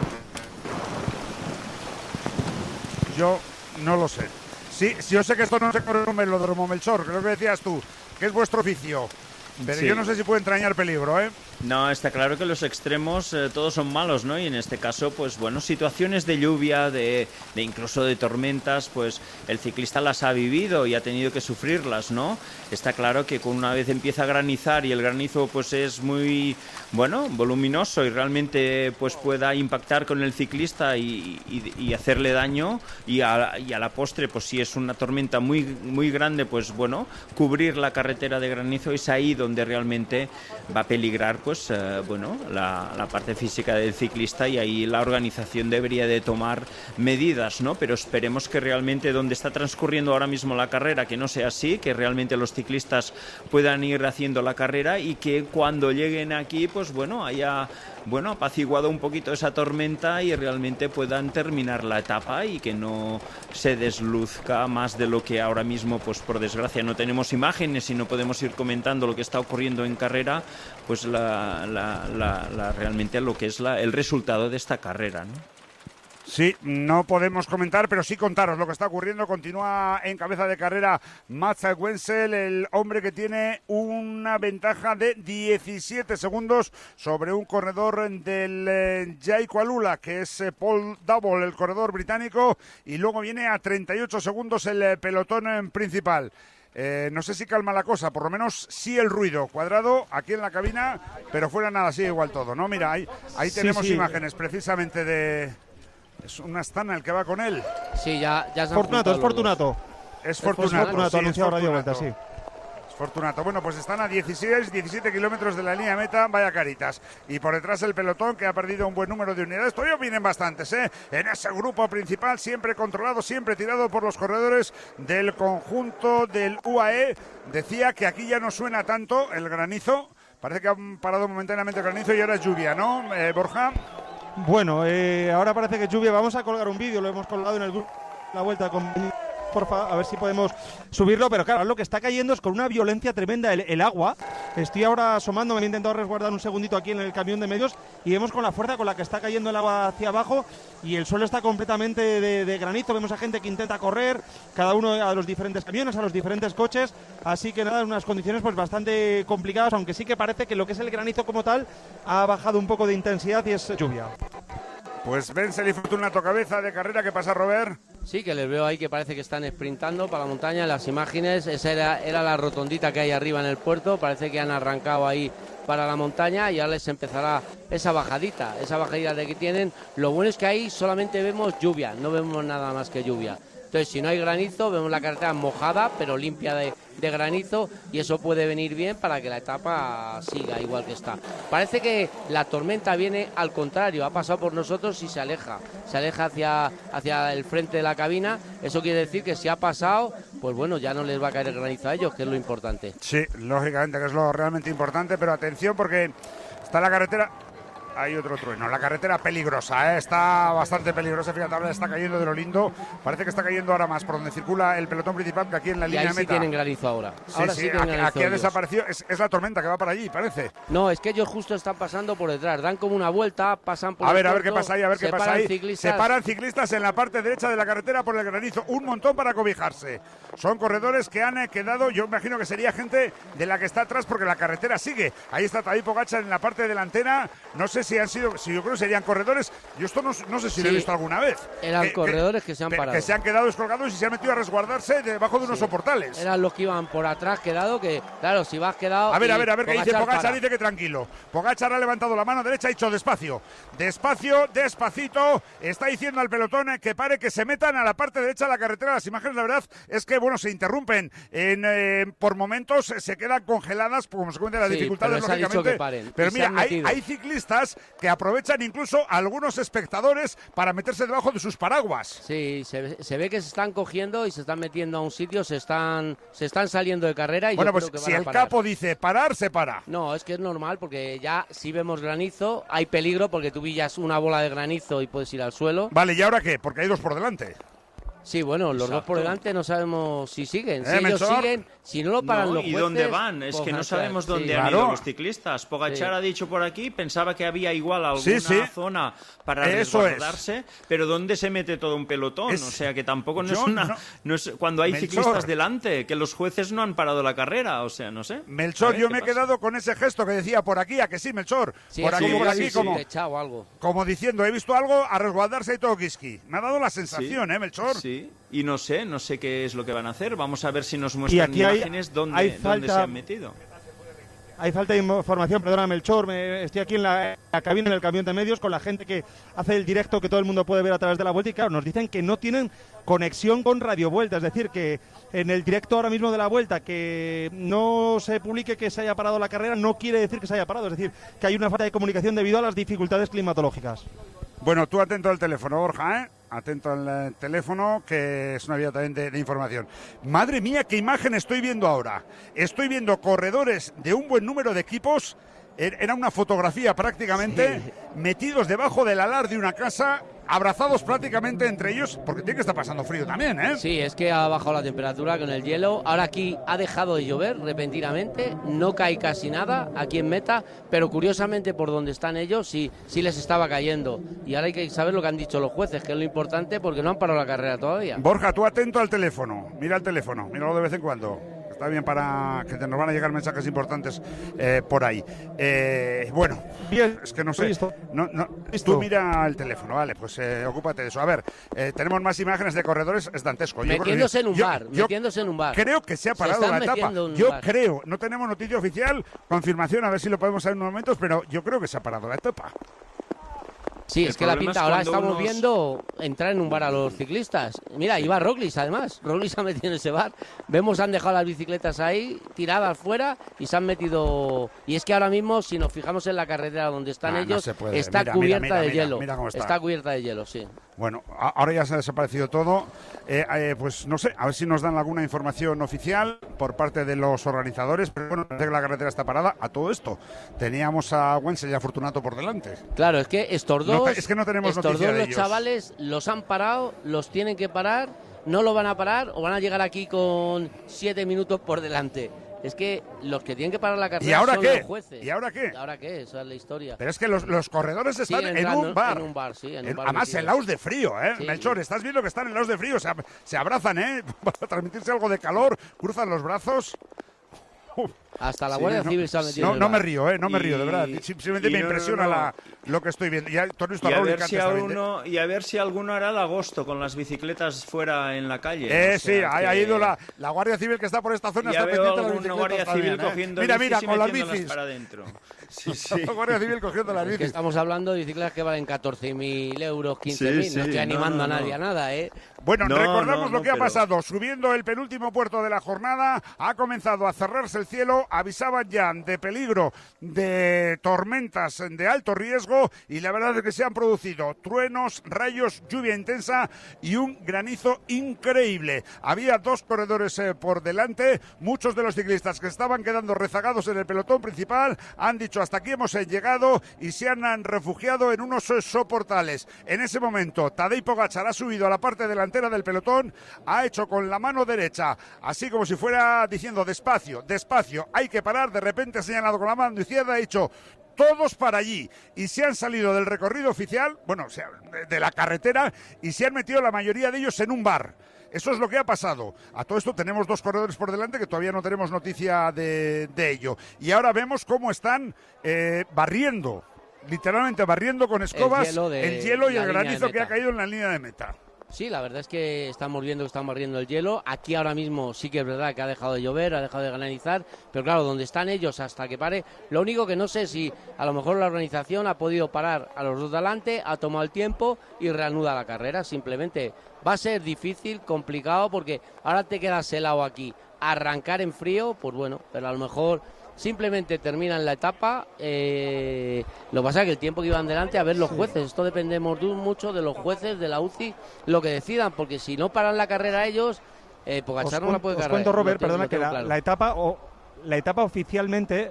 Yo no lo sé. Sí, sí, yo sé que esto no se corre en un velódromo, Melchor, creo que decías tú, que es vuestro oficio. Pero sí. Yo no sé si puede entrañar peligro, ¿eh? No, está claro que los extremos eh, todos son malos, ¿no? Y en este caso, pues bueno, situaciones de lluvia, de, de incluso de tormentas, pues el ciclista las ha vivido y ha tenido que sufrirlas, ¿no? Está claro que con una vez empieza a granizar y el granizo pues es muy, bueno, voluminoso y realmente pues pueda impactar con el ciclista y, y, y hacerle daño, y a, y a la postre, pues si es una tormenta muy, muy grande, pues bueno, cubrir la carretera de granizo es ahí donde realmente va a peligrar pues eh, bueno, la, la parte física del ciclista, y ahí la organización debería de tomar medidas, ¿no? Pero esperemos que realmente donde está transcurriendo ahora mismo la carrera, que no sea así, que realmente los ciclistas puedan ir haciendo la carrera y que cuando lleguen aquí, pues bueno, haya bueno, apaciguado un poquito esa tormenta y realmente puedan terminar la etapa y que no se desluzca más de lo que ahora mismo, pues por desgracia no tenemos imágenes y no podemos ir comentando lo que está ocurriendo en carrera, pues la, la, la, la realmente lo que es la, el resultado de esta carrera, ¿no? Sí, no podemos comentar, pero sí contaros lo que está ocurriendo. Continúa en cabeza de carrera Mats Wenzel, el hombre que tiene una ventaja de diecisiete segundos sobre un corredor del eh, Jayco Alula, que es eh, Paul Double, el corredor británico, y luego viene a treinta y ocho segundos el eh, pelotón eh, principal. Eh, no sé si calma la cosa, por lo menos sí el ruido. Cuadrado aquí en la cabina, pero fuera nada, sigue igual todo, ¿no? Mira, ahí, ahí sí, tenemos sí. imágenes precisamente de... Es una Astana el que va con él. Sí, ya, ya se Fortunato, es Fortunato. Es Fortunato. Es Fortunato, sí, anunciado Radio Vuelta, sí. Es Fortunato. Bueno, pues están a dieciséis, diecisiete kilómetros de la línea de meta, vaya caritas. Y por detrás el pelotón, que ha perdido un buen número de unidades. Todavía vienen bastantes, ¿eh? En ese grupo principal, siempre controlado, siempre tirado por los corredores del conjunto del U A E. Decía que aquí ya no suena tanto el granizo. Parece que han parado momentáneamente el granizo y ahora es lluvia, ¿no, eh, Borja? Bueno, eh, ahora parece que lluvia. Vamos a colgar un vídeo, lo hemos colgado en el grupo La Vuelta con... Porfa, a ver si podemos subirlo, pero claro, lo que está cayendo es con una violencia tremenda el, el agua. Estoy ahora asomando, me he intentado resguardar un segundito aquí en el camión de medios y vemos con la fuerza con la que está cayendo el agua hacia abajo y el suelo está completamente de, de granizo. Vemos a gente que intenta correr, cada uno a los diferentes camiones, a los diferentes coches, así que nada, unas condiciones pues bastante complicadas, aunque sí que parece que lo que es el granizo como tal ha bajado un poco de intensidad y es lluvia. Pues Wenzel y Fortunato cabeza de carrera. ¿Qué pasa, Robert? Sí, que les veo ahí que parece que están sprintando para la montaña. En las imágenes, esa era, era la rotondita que hay arriba en el puerto. Parece que han arrancado ahí para la montaña y ahora les empezará esa bajadita, esa bajadita de que tienen. Lo bueno es que ahí solamente vemos lluvia, no vemos nada más que lluvia. Entonces, si no hay granizo, vemos la carretera mojada, pero limpia de, de granizo, y eso puede venir bien para que la etapa siga igual que está. Parece que la tormenta viene al contrario, ha pasado por nosotros y se aleja, se aleja hacia, hacia el frente de la cabina. Eso quiere decir que si ha pasado, pues bueno, ya no les va a caer el granizo a ellos, que es lo importante. Sí, lógicamente, que es lo realmente importante, pero atención porque está la carretera... Hay otro trueno. La carretera peligrosa, ¿eh? Está bastante peligrosa. Fíjate, ahora está cayendo de lo lindo. Parece que está cayendo ahora más por donde circula el pelotón principal que aquí en la y línea ahí de sí meta. tienen granizo ahora. Sí, ahora sí, sí tienen aquí, granizo aquí ha ellos. desaparecido. Es, es la tormenta que va para allí, parece. No, es que ellos justo están pasando por detrás. Dan como una vuelta, pasan por A el ver, a ver qué puerto, pasa ahí, a ver qué se pasa paran ahí. ciclistas. Se paran ciclistas en la parte derecha de la carretera por el granizo. Un montón para cobijarse. Son corredores que han eh, quedado, yo imagino que sería gente de la que está atrás porque la carretera sigue. Ahí está Tadej Pogačar en la parte delantera. No sé si han sido, si yo creo que serían corredores. Yo esto no, no sé si Sí, lo he visto alguna vez. Eran que, corredores que, que se han parado. Que se han quedado descolgados y se han metido a resguardarse debajo de unos Sí. soportales. Eran los que iban por atrás quedado, que claro, si vas quedado... A ver, y a ver, a ver qué dice Pogačar. para. Dice que tranquilo. Pogačar ha levantado la mano derecha, ha dicho despacio. Despacio, despacito. Está diciendo al pelotón que pare, que se metan a la parte derecha de la carretera. Las imágenes, la verdad, es que, bueno, se interrumpen. En, eh, por momentos se quedan congeladas, por consecuencia de las Sí, dificultades, pero les ha dicho lógicamente. que paren, Pero y se mira, han hay, metido. hay ciclistas que aprovechan incluso a algunos espectadores para meterse debajo de sus paraguas. Sí, se, ve- se ve que se están cogiendo y se están metiendo a un sitio, se están, se están saliendo de carrera y Bueno, yo pues creo que si van a el parar. capo dice parar, se para. No, es que es normal porque ya si vemos granizo hay peligro porque tú pillas una bola de granizo y puedes ir al suelo. Vale, ¿y ahora qué? Porque hay dos por delante. Sí, bueno, los Exacto. dos por delante no sabemos si siguen. Si Eh, ellos Melchor. siguen, si no lo paran No, los ¿y jueces... dónde van? Es que no Pogačar, sabemos sí. dónde han Claro. ido los ciclistas. Pogačar Sí. ha dicho por aquí, pensaba que había igual alguna Sí, sí. zona para Eso resguardarse, pero ¿dónde se mete todo un pelotón? Es- O sea, que tampoco no Yo es una... no- no es cuando hay Melchor. ciclistas delante, que los jueces no han parado la carrera, o sea, no sé. Melchor, A ver, yo ¿qué me he pasa? quedado con ese gesto que decía por aquí, a que sí, Melchor. Sí, por sí, aquí, sí, por sí, aquí, sí, como, echado algo. como diciendo, he visto algo, a resguardarse y todo Kiski. Me ha dado la sensación, ¿eh, Melchor? Sí, y no sé, no sé qué es lo que van a hacer. Vamos a ver si nos Y muestran aquí hay- imágenes dónde, hay dónde falta- se han metido. Hay falta de información, perdona Melchor, me, estoy aquí en la, la cabina, en el camión de medios, con la gente que hace el directo que todo el mundo puede ver a través de la Vuelta y claro, nos dicen que no tienen conexión con Radio Vuelta, es decir, que en el directo ahora mismo de la Vuelta que no se publique que se haya parado la carrera no quiere decir que se haya parado, es decir, que hay una falta de comunicación debido a las dificultades climatológicas. Bueno, tú atento al teléfono, Borja, ¿eh? Atento al eh, teléfono, que es una vía también de, de información. Madre mía, qué imagen estoy viendo ahora. Estoy viendo corredores de un buen número de equipos. Er- Era una fotografía prácticamente, Sí. metidos debajo del alar de una casa, abrazados prácticamente entre ellos, porque tiene que estar pasando frío también, ¿eh? Sí, es que ha bajado la temperatura con el hielo. Ahora aquí ha dejado de llover repentinamente, no cae casi nada aquí en meta, pero curiosamente por donde están ellos sí, sí les estaba cayendo. Y ahora hay que saber lo que han dicho los jueces, que es lo importante porque no han parado la carrera todavía. Borja, tú atento al teléfono. Mira el teléfono, míralo de vez en cuando. Está bien para que te nos van a llegar mensajes importantes eh, por ahí. Eh, bueno, Bien, es que no sé. listo. No, no, Listo. tú mira el teléfono, vale, pues eh, ocúpate de eso. A ver, eh, tenemos más imágenes de corredores, es dantesco. Yo creo que- Metiéndose en un yo- bar, yo metiéndose en un bar. Creo que se ha Se parado están la etapa. metiendo en un Yo bar. creo, no tenemos noticia oficial, confirmación, a ver si lo podemos saber en unos momentos, pero yo creo que se ha parado la etapa. Sí, El es que la problema pinta, es ahora cuando estamos unos- viendo entrar en un bar a los ciclistas. Mira, iba Roglic además, Roglic se ha metido en ese bar. Vemos, han dejado las bicicletas ahí, tiradas fuera, y se han metido... Y es que ahora mismo, si nos fijamos en la carretera donde están Ah, no ellos, se puede. está Mira, cubierta mira, mira, de mira, hielo. mira cómo está. Está cubierta de hielo, sí. Bueno, a- ahora ya se ha desaparecido todo. Eh, eh, pues no sé, a ver si nos dan alguna información oficial por parte de los organizadores. Pero bueno, parece que la carretera está parada. A todo esto, teníamos a Wenzel y a Fortunato por delante. Claro, es que estos No dos, te- es que no tenemos estos noticia dos de los ellos. chavales los han parado, los tienen que parar, no lo van a parar o van a llegar aquí con siete minutos por delante. Es que los que tienen que parar la carrera ¿Y ahora son qué? los jueces. ¿Y ahora qué? ¿Y ahora qué? Esa es la historia. Pero es que los, los corredores están Siguen en entrando un bar. en un bar, sí, en un En- bar además, metidos. helados de frío, ¿eh? Sí. Melchor, estás viendo que están helados de frío. Se, ab- se abrazan, ¿eh? Para transmitirse algo de calor. Cruzan los brazos. Hasta la Sí, Guardia no, Civil se ha metido No, en el no me bar. río, ¿eh? No me Y- río, de verdad. Simplemente y me no, no, impresiona no. La, lo que estoy viendo. Ya, tú has visto Y a a, Raúl ver que si antes también, ¿eh? alguno, y a ver si alguno hará el agosto con las bicicletas fuera en la calle. Eh, O sí, sea ha, que- ha ido la, la Guardia Civil que está por esta zona. Ya está veo pendiente de las alguna bicicletas Guardia Civil también, ¿eh? cogiendo Mira, bicis mira, y con las metiéndolas bicis. para adentro. Sí, sí. La Guardia Civil cogiendo las Es que bicis. estamos hablando de bicicletas que valen catorce mil euros, quince mil. Sí, sí, no estoy no, animando no, a nadie no. a nada, ¿eh? Bueno, No, recordamos no, lo que no, ha pero- pasado. Subiendo el penúltimo puerto de la jornada, ha comenzado a cerrarse el cielo. Avisaban ya de peligro de tormentas de alto riesgo y la verdad es que se han producido truenos, rayos, lluvia intensa y un granizo increíble. Había dos corredores eh, por delante. Muchos de los ciclistas que estaban quedando rezagados en el pelotón principal han dicho hasta aquí hemos eh, llegado y se han, han refugiado en unos eh, soportales. En ese momento, Tadej Pogačar ha subido a la parte delantera del pelotón, ha hecho con la mano derecha, así como si fuera diciendo despacio, despacio, hay que parar. De repente ha señalado con la mano izquierda, ha dicho todos para allí, y se han salido del recorrido oficial, bueno, o sea, de, de la carretera, y se han metido la mayoría de ellos en un bar. Eso es lo que ha pasado. A todo esto tenemos dos corredores por delante que todavía no tenemos noticia de, de ello. Y ahora vemos cómo están eh, barriendo, literalmente barriendo con escobas El hielo de el hielo y la el línea de granizo que ha meta. caído en la línea de meta. Sí, la verdad es que estamos viendo que están barriendo el hielo. Aquí ahora mismo sí que es verdad que ha dejado de llover, ha dejado de granizar, pero claro, donde están ellos hasta que pare, lo único que no sé si a lo mejor la organización ha podido parar a los dos de adelante, ha tomado el tiempo y reanuda la carrera. Simplemente va a ser difícil, complicado, porque ahora te quedas helado aquí. Arrancar en frío, pues bueno, pero a lo mejor simplemente terminan la etapa. Eh, lo que pasa es que el tiempo que iban delante, a ver los jueces, esto dependemos de- mucho de los jueces, de la U C I, lo que decidan, porque si no paran la carrera ellos, eh, Pogačar no la puede os cargar. cuento, Robert, Lo tengo- perdona, lo que tengo la, claro. la etapa o la etapa oficialmente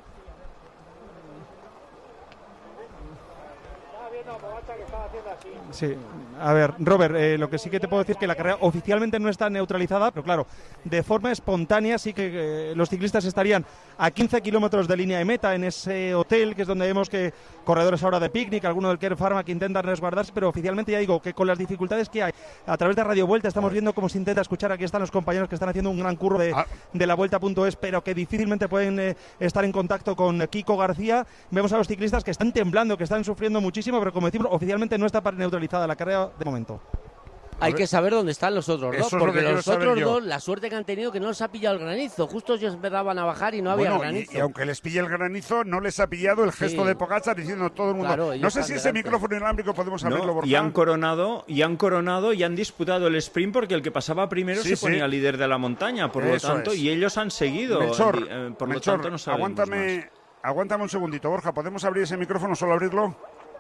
Sí, a ver, Robert, eh, lo que sí que te puedo decir es que la carrera oficialmente no está neutralizada, pero claro, de forma espontánea sí que eh, los ciclistas estarían a quince kilómetros de línea de meta en ese hotel, que es donde vemos que corredores ahora de picnic, alguno del Care Pharma que intentan resguardarse, pero oficialmente ya digo que con las dificultades que hay a través de Radio Vuelta estamos viendo cómo se intenta escuchar, aquí están los compañeros que están haciendo un gran curro de, Ah. de la Vuelta.es, pero que difícilmente pueden eh, estar en contacto con Kiko García. Vemos a los ciclistas que están temblando, que están sufriendo muchísimo, pero como decimos, oficialmente no está neutralizada la carrera de momento. Hay que saber dónde están los otros Eso dos, es lo porque que quiero los saber otros yo. dos, la suerte que han tenido que no les ha pillado el granizo. Justo ellos empezaban a bajar y no había Bueno, y, granizo. y aunque les pille el granizo, no les ha pillado el gesto Sí. de Pogačar diciendo todo el mundo. Claro, ellos no sé están si ese delante. micrófono inalámbrico podemos No, abrirlo, Borja. y han coronado y han coronado y han disputado el sprint porque el que pasaba primero Sí, se sí. ponía líder de la montaña, por Eso lo tanto, es. y ellos han seguido. Melchor, eh, por Melchor, lo tanto, no sabemos aguántame, más. aguántame un segundito, Borja. ¿Podemos abrir ese micrófono, solo abrirlo?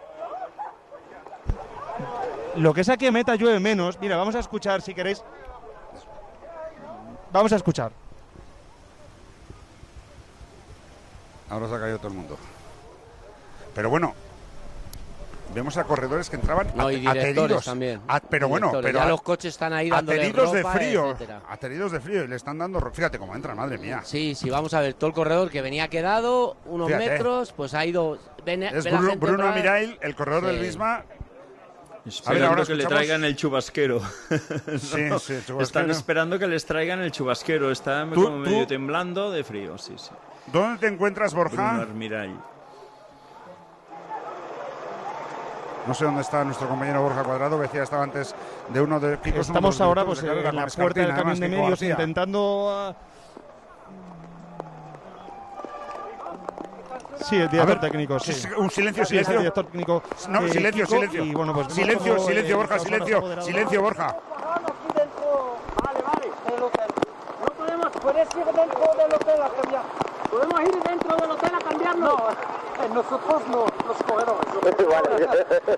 Lo que es aquí en meta llueve menos. Mira, vamos a escuchar si queréis. Vamos a escuchar. Ahora se ha caído todo el mundo. Pero bueno, vemos a corredores que entraban No, y at- directores ateridos. también. A- pero bueno, Directores. pero ya a- los coches están ahí dándole ateridos de ropa, frío. etcétera. Ateridos de frío y le están dando. ro- Fíjate cómo entran, madre mía. Sí, sí, vamos a ver, todo el corredor que venía quedado, unos Fíjate. metros, pues ha ido... Ven, Es ve la Bruno, gente Bruno otra vez. Amirail, el corredor del Sí. Visma. Esperando ahora que le escuchamos- traigan el chubasquero. Sí, No, sí, el chubasquero. Están esperando que les traigan el chubasquero. Está Tú- como medio tú- temblando de frío, sí, sí. ¿Dónde te encuentras, Bruno Borja? Armirall. No sé dónde está nuestro compañero Borja Cuadrado, que decía estaba antes de uno de Kiko. es uno de Estamos los ahora directores pues, de carrera en la con puerta del Escartina, camión de además, Kiko medios García. intentando... ah, Sí, el A director ver, técnico, sí. sí, un silencio, Sí, es el silencio. director técnico. No, eh, silencio, Kiko, silencio. y, bueno, pues, vemos silencio, cómo, silencio, eh, Borja, estamos ahora silencio. apoderados. Silencio, Borja. Aquí dentro, vale, vale, del hotel. No podemos, puedes ir dentro del hotel a cambiar. ¿Podemos ir dentro del hotel a cambiarnos? No, eh, nosotros no, los corredores. Vale.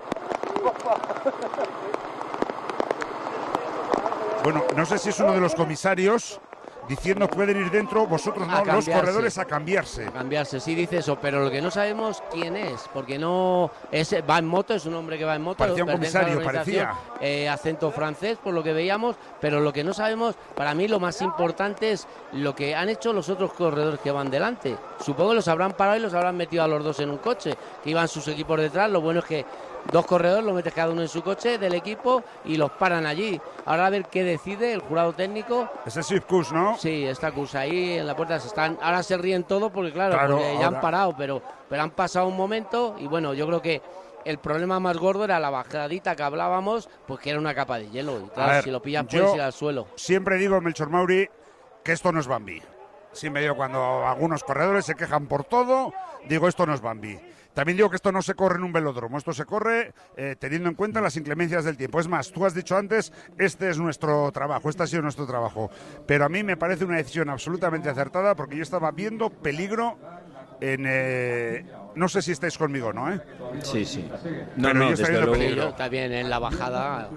Bueno, no sé si es uno de los comisarios diciendo pueden ir dentro, vosotros no, A los cambiarse. corredores a cambiarse. A cambiarse, sí dice eso, pero lo que no sabemos quién es, porque no es, va en moto, es un hombre que va en moto. Parecía un pertenece a la comisario, organización, eh, acento francés, por lo que veíamos, pero lo que no sabemos, para mí lo más importante es lo que han hecho los otros corredores que van delante. Supongo que los habrán parado y los habrán metido a los dos en un coche, que iban sus equipos detrás. Lo bueno es que dos corredores, lo metes cada uno en su coche del equipo y los paran allí. Ahora a ver qué decide el jurado técnico. Ese es Sipkus, ¿no? Sí, está Kus ahí en la puerta. Se están, ahora se ríen todos porque claro, Claro, porque ya ahora- han parado, pero, pero han pasado un momento y bueno, yo creo que el problema más gordo era la bajadita que hablábamos, pues que era una capa de hielo. Y A claro, ver, si lo pillas yo puedes ir al suelo. Siempre digo, Melchor Mauri, que esto no es Bambi. Siempre digo, cuando algunos corredores se quejan por todo, digo, esto no es Bambi. También digo que esto no se corre en un velódromo, esto se corre eh, teniendo en cuenta las inclemencias del tiempo. Es más, tú has dicho antes, este es nuestro trabajo, este ha sido nuestro trabajo. Pero a mí me parece una decisión absolutamente acertada porque yo estaba viendo peligro en... eh, no sé si estáis conmigo, ¿no? ¿eh? Sí, sí. Pero yo estaba viendo peligro. Yo también en la bajada.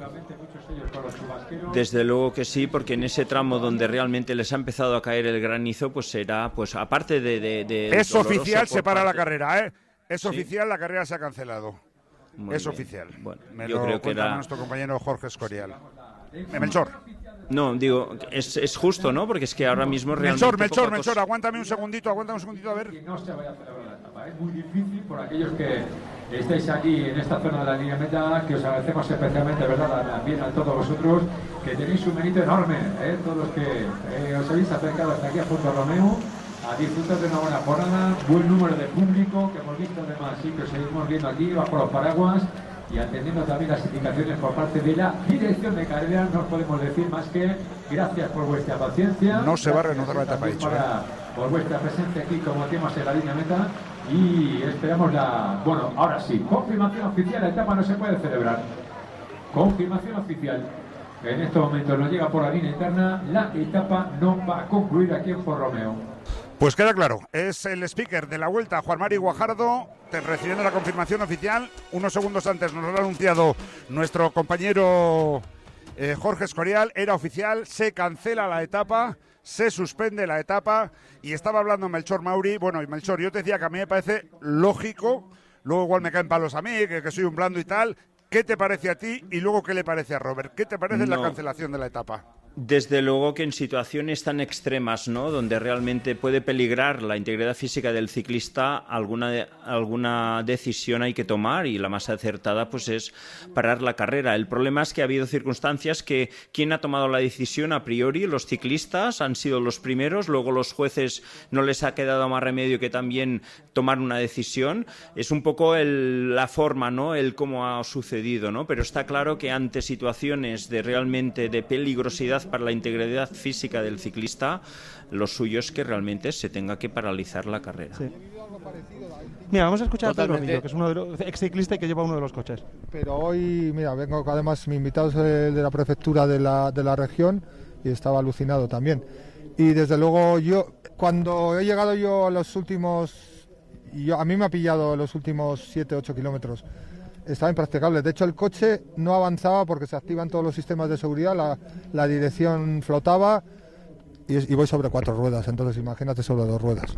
Desde luego que sí, porque en ese tramo donde realmente les ha empezado a caer el granizo, pues será, pues aparte de... de, de Es doloroso oficial, por se para la parte- carrera, ¿eh? Es Sí. oficial, la carrera se ha cancelado. Muy es bien. oficial. Bueno, Me yo lo creo que cuenta era... nuestro compañero Jorge Escorial. Eh, Melchor. No, digo, es, es justo, ¿no? Porque es que ahora mismo realmente... Melchor, Melchor, poca Melchor, cosa- aguántame un segundito, aguántame un segundito, a ver. No se vaya a celebrar la etapa. Es muy difícil por aquellos que estáis aquí en esta zona de la línea meta, que os agradecemos especialmente, ¿verdad? También a todos vosotros, que tenéis un mérito enorme, ¿eh? Todos los que eh, os habéis acercado hasta aquí a Punto Romeo, a disfrutar de una buena jornada, buen número de público, que hemos visto además, sí, que os seguimos viendo aquí bajo los paraguas y atendiendo también las indicaciones por parte de la dirección de carrera. No os podemos decir más que gracias por vuestra paciencia. No se va a Gracias reanudar la etapa, también dicho, para- ¿eh? por vuestra presencia aquí como temas en la línea meta y esperamos la... Bueno, ahora sí, confirmación oficial, la etapa no se puede celebrar. Confirmación oficial. En estos momentos nos llega por la línea interna, la etapa no va a concluir aquí en Por Romeo. Pues queda claro, es el speaker de la Vuelta, Juan Mari Guajardo, te- recibiendo la confirmación oficial. Unos segundos antes nos lo ha anunciado nuestro compañero eh, Jorge Escorial, era oficial, se cancela la etapa, se suspende la etapa y estaba hablando Melchor Mauri. Bueno, y Melchor, yo te decía que a mí me parece lógico, luego igual me caen palos a mí, que, que soy un blando y tal. ¿Qué te parece a ti y luego qué le parece a Robert? ¿Qué te parece la No. cancelación de la etapa? Desde luego que en situaciones tan extremas, ¿no?, donde realmente puede peligrar la integridad física del ciclista, alguna, alguna decisión hay que tomar y la más acertada pues es parar la carrera. El problema es que ha habido circunstancias que quien ha tomado la decisión a priori, los ciclistas han sido los primeros, luego los jueces no les ha quedado más remedio que también tomar una decisión. Es un poco el, la forma, ¿no?, el cómo ha sucedido, ¿no? Pero está claro que ante situaciones de realmente de peligrosidad para la integridad física del ciclista, lo suyo es que realmente se tenga que paralizar la carrera. Sí. Mira, vamos a escuchar Totalmente. a Pedro Millo, que es uno de los ex ciclista y que lleva uno de los coches. Pero hoy, mira, vengo además, mi invitado es el de la prefectura de la, de la región y estaba alucinado también. Y desde luego yo, cuando he llegado yo a los últimos, yo, a mí me ha pillado los últimos siete ocho kilómetros, estaba impracticable. De hecho, el coche no avanzaba porque se activan todos los sistemas de seguridad, la, la dirección flotaba y, es- y voy sobre cuatro ruedas, entonces imagínate sobre dos ruedas.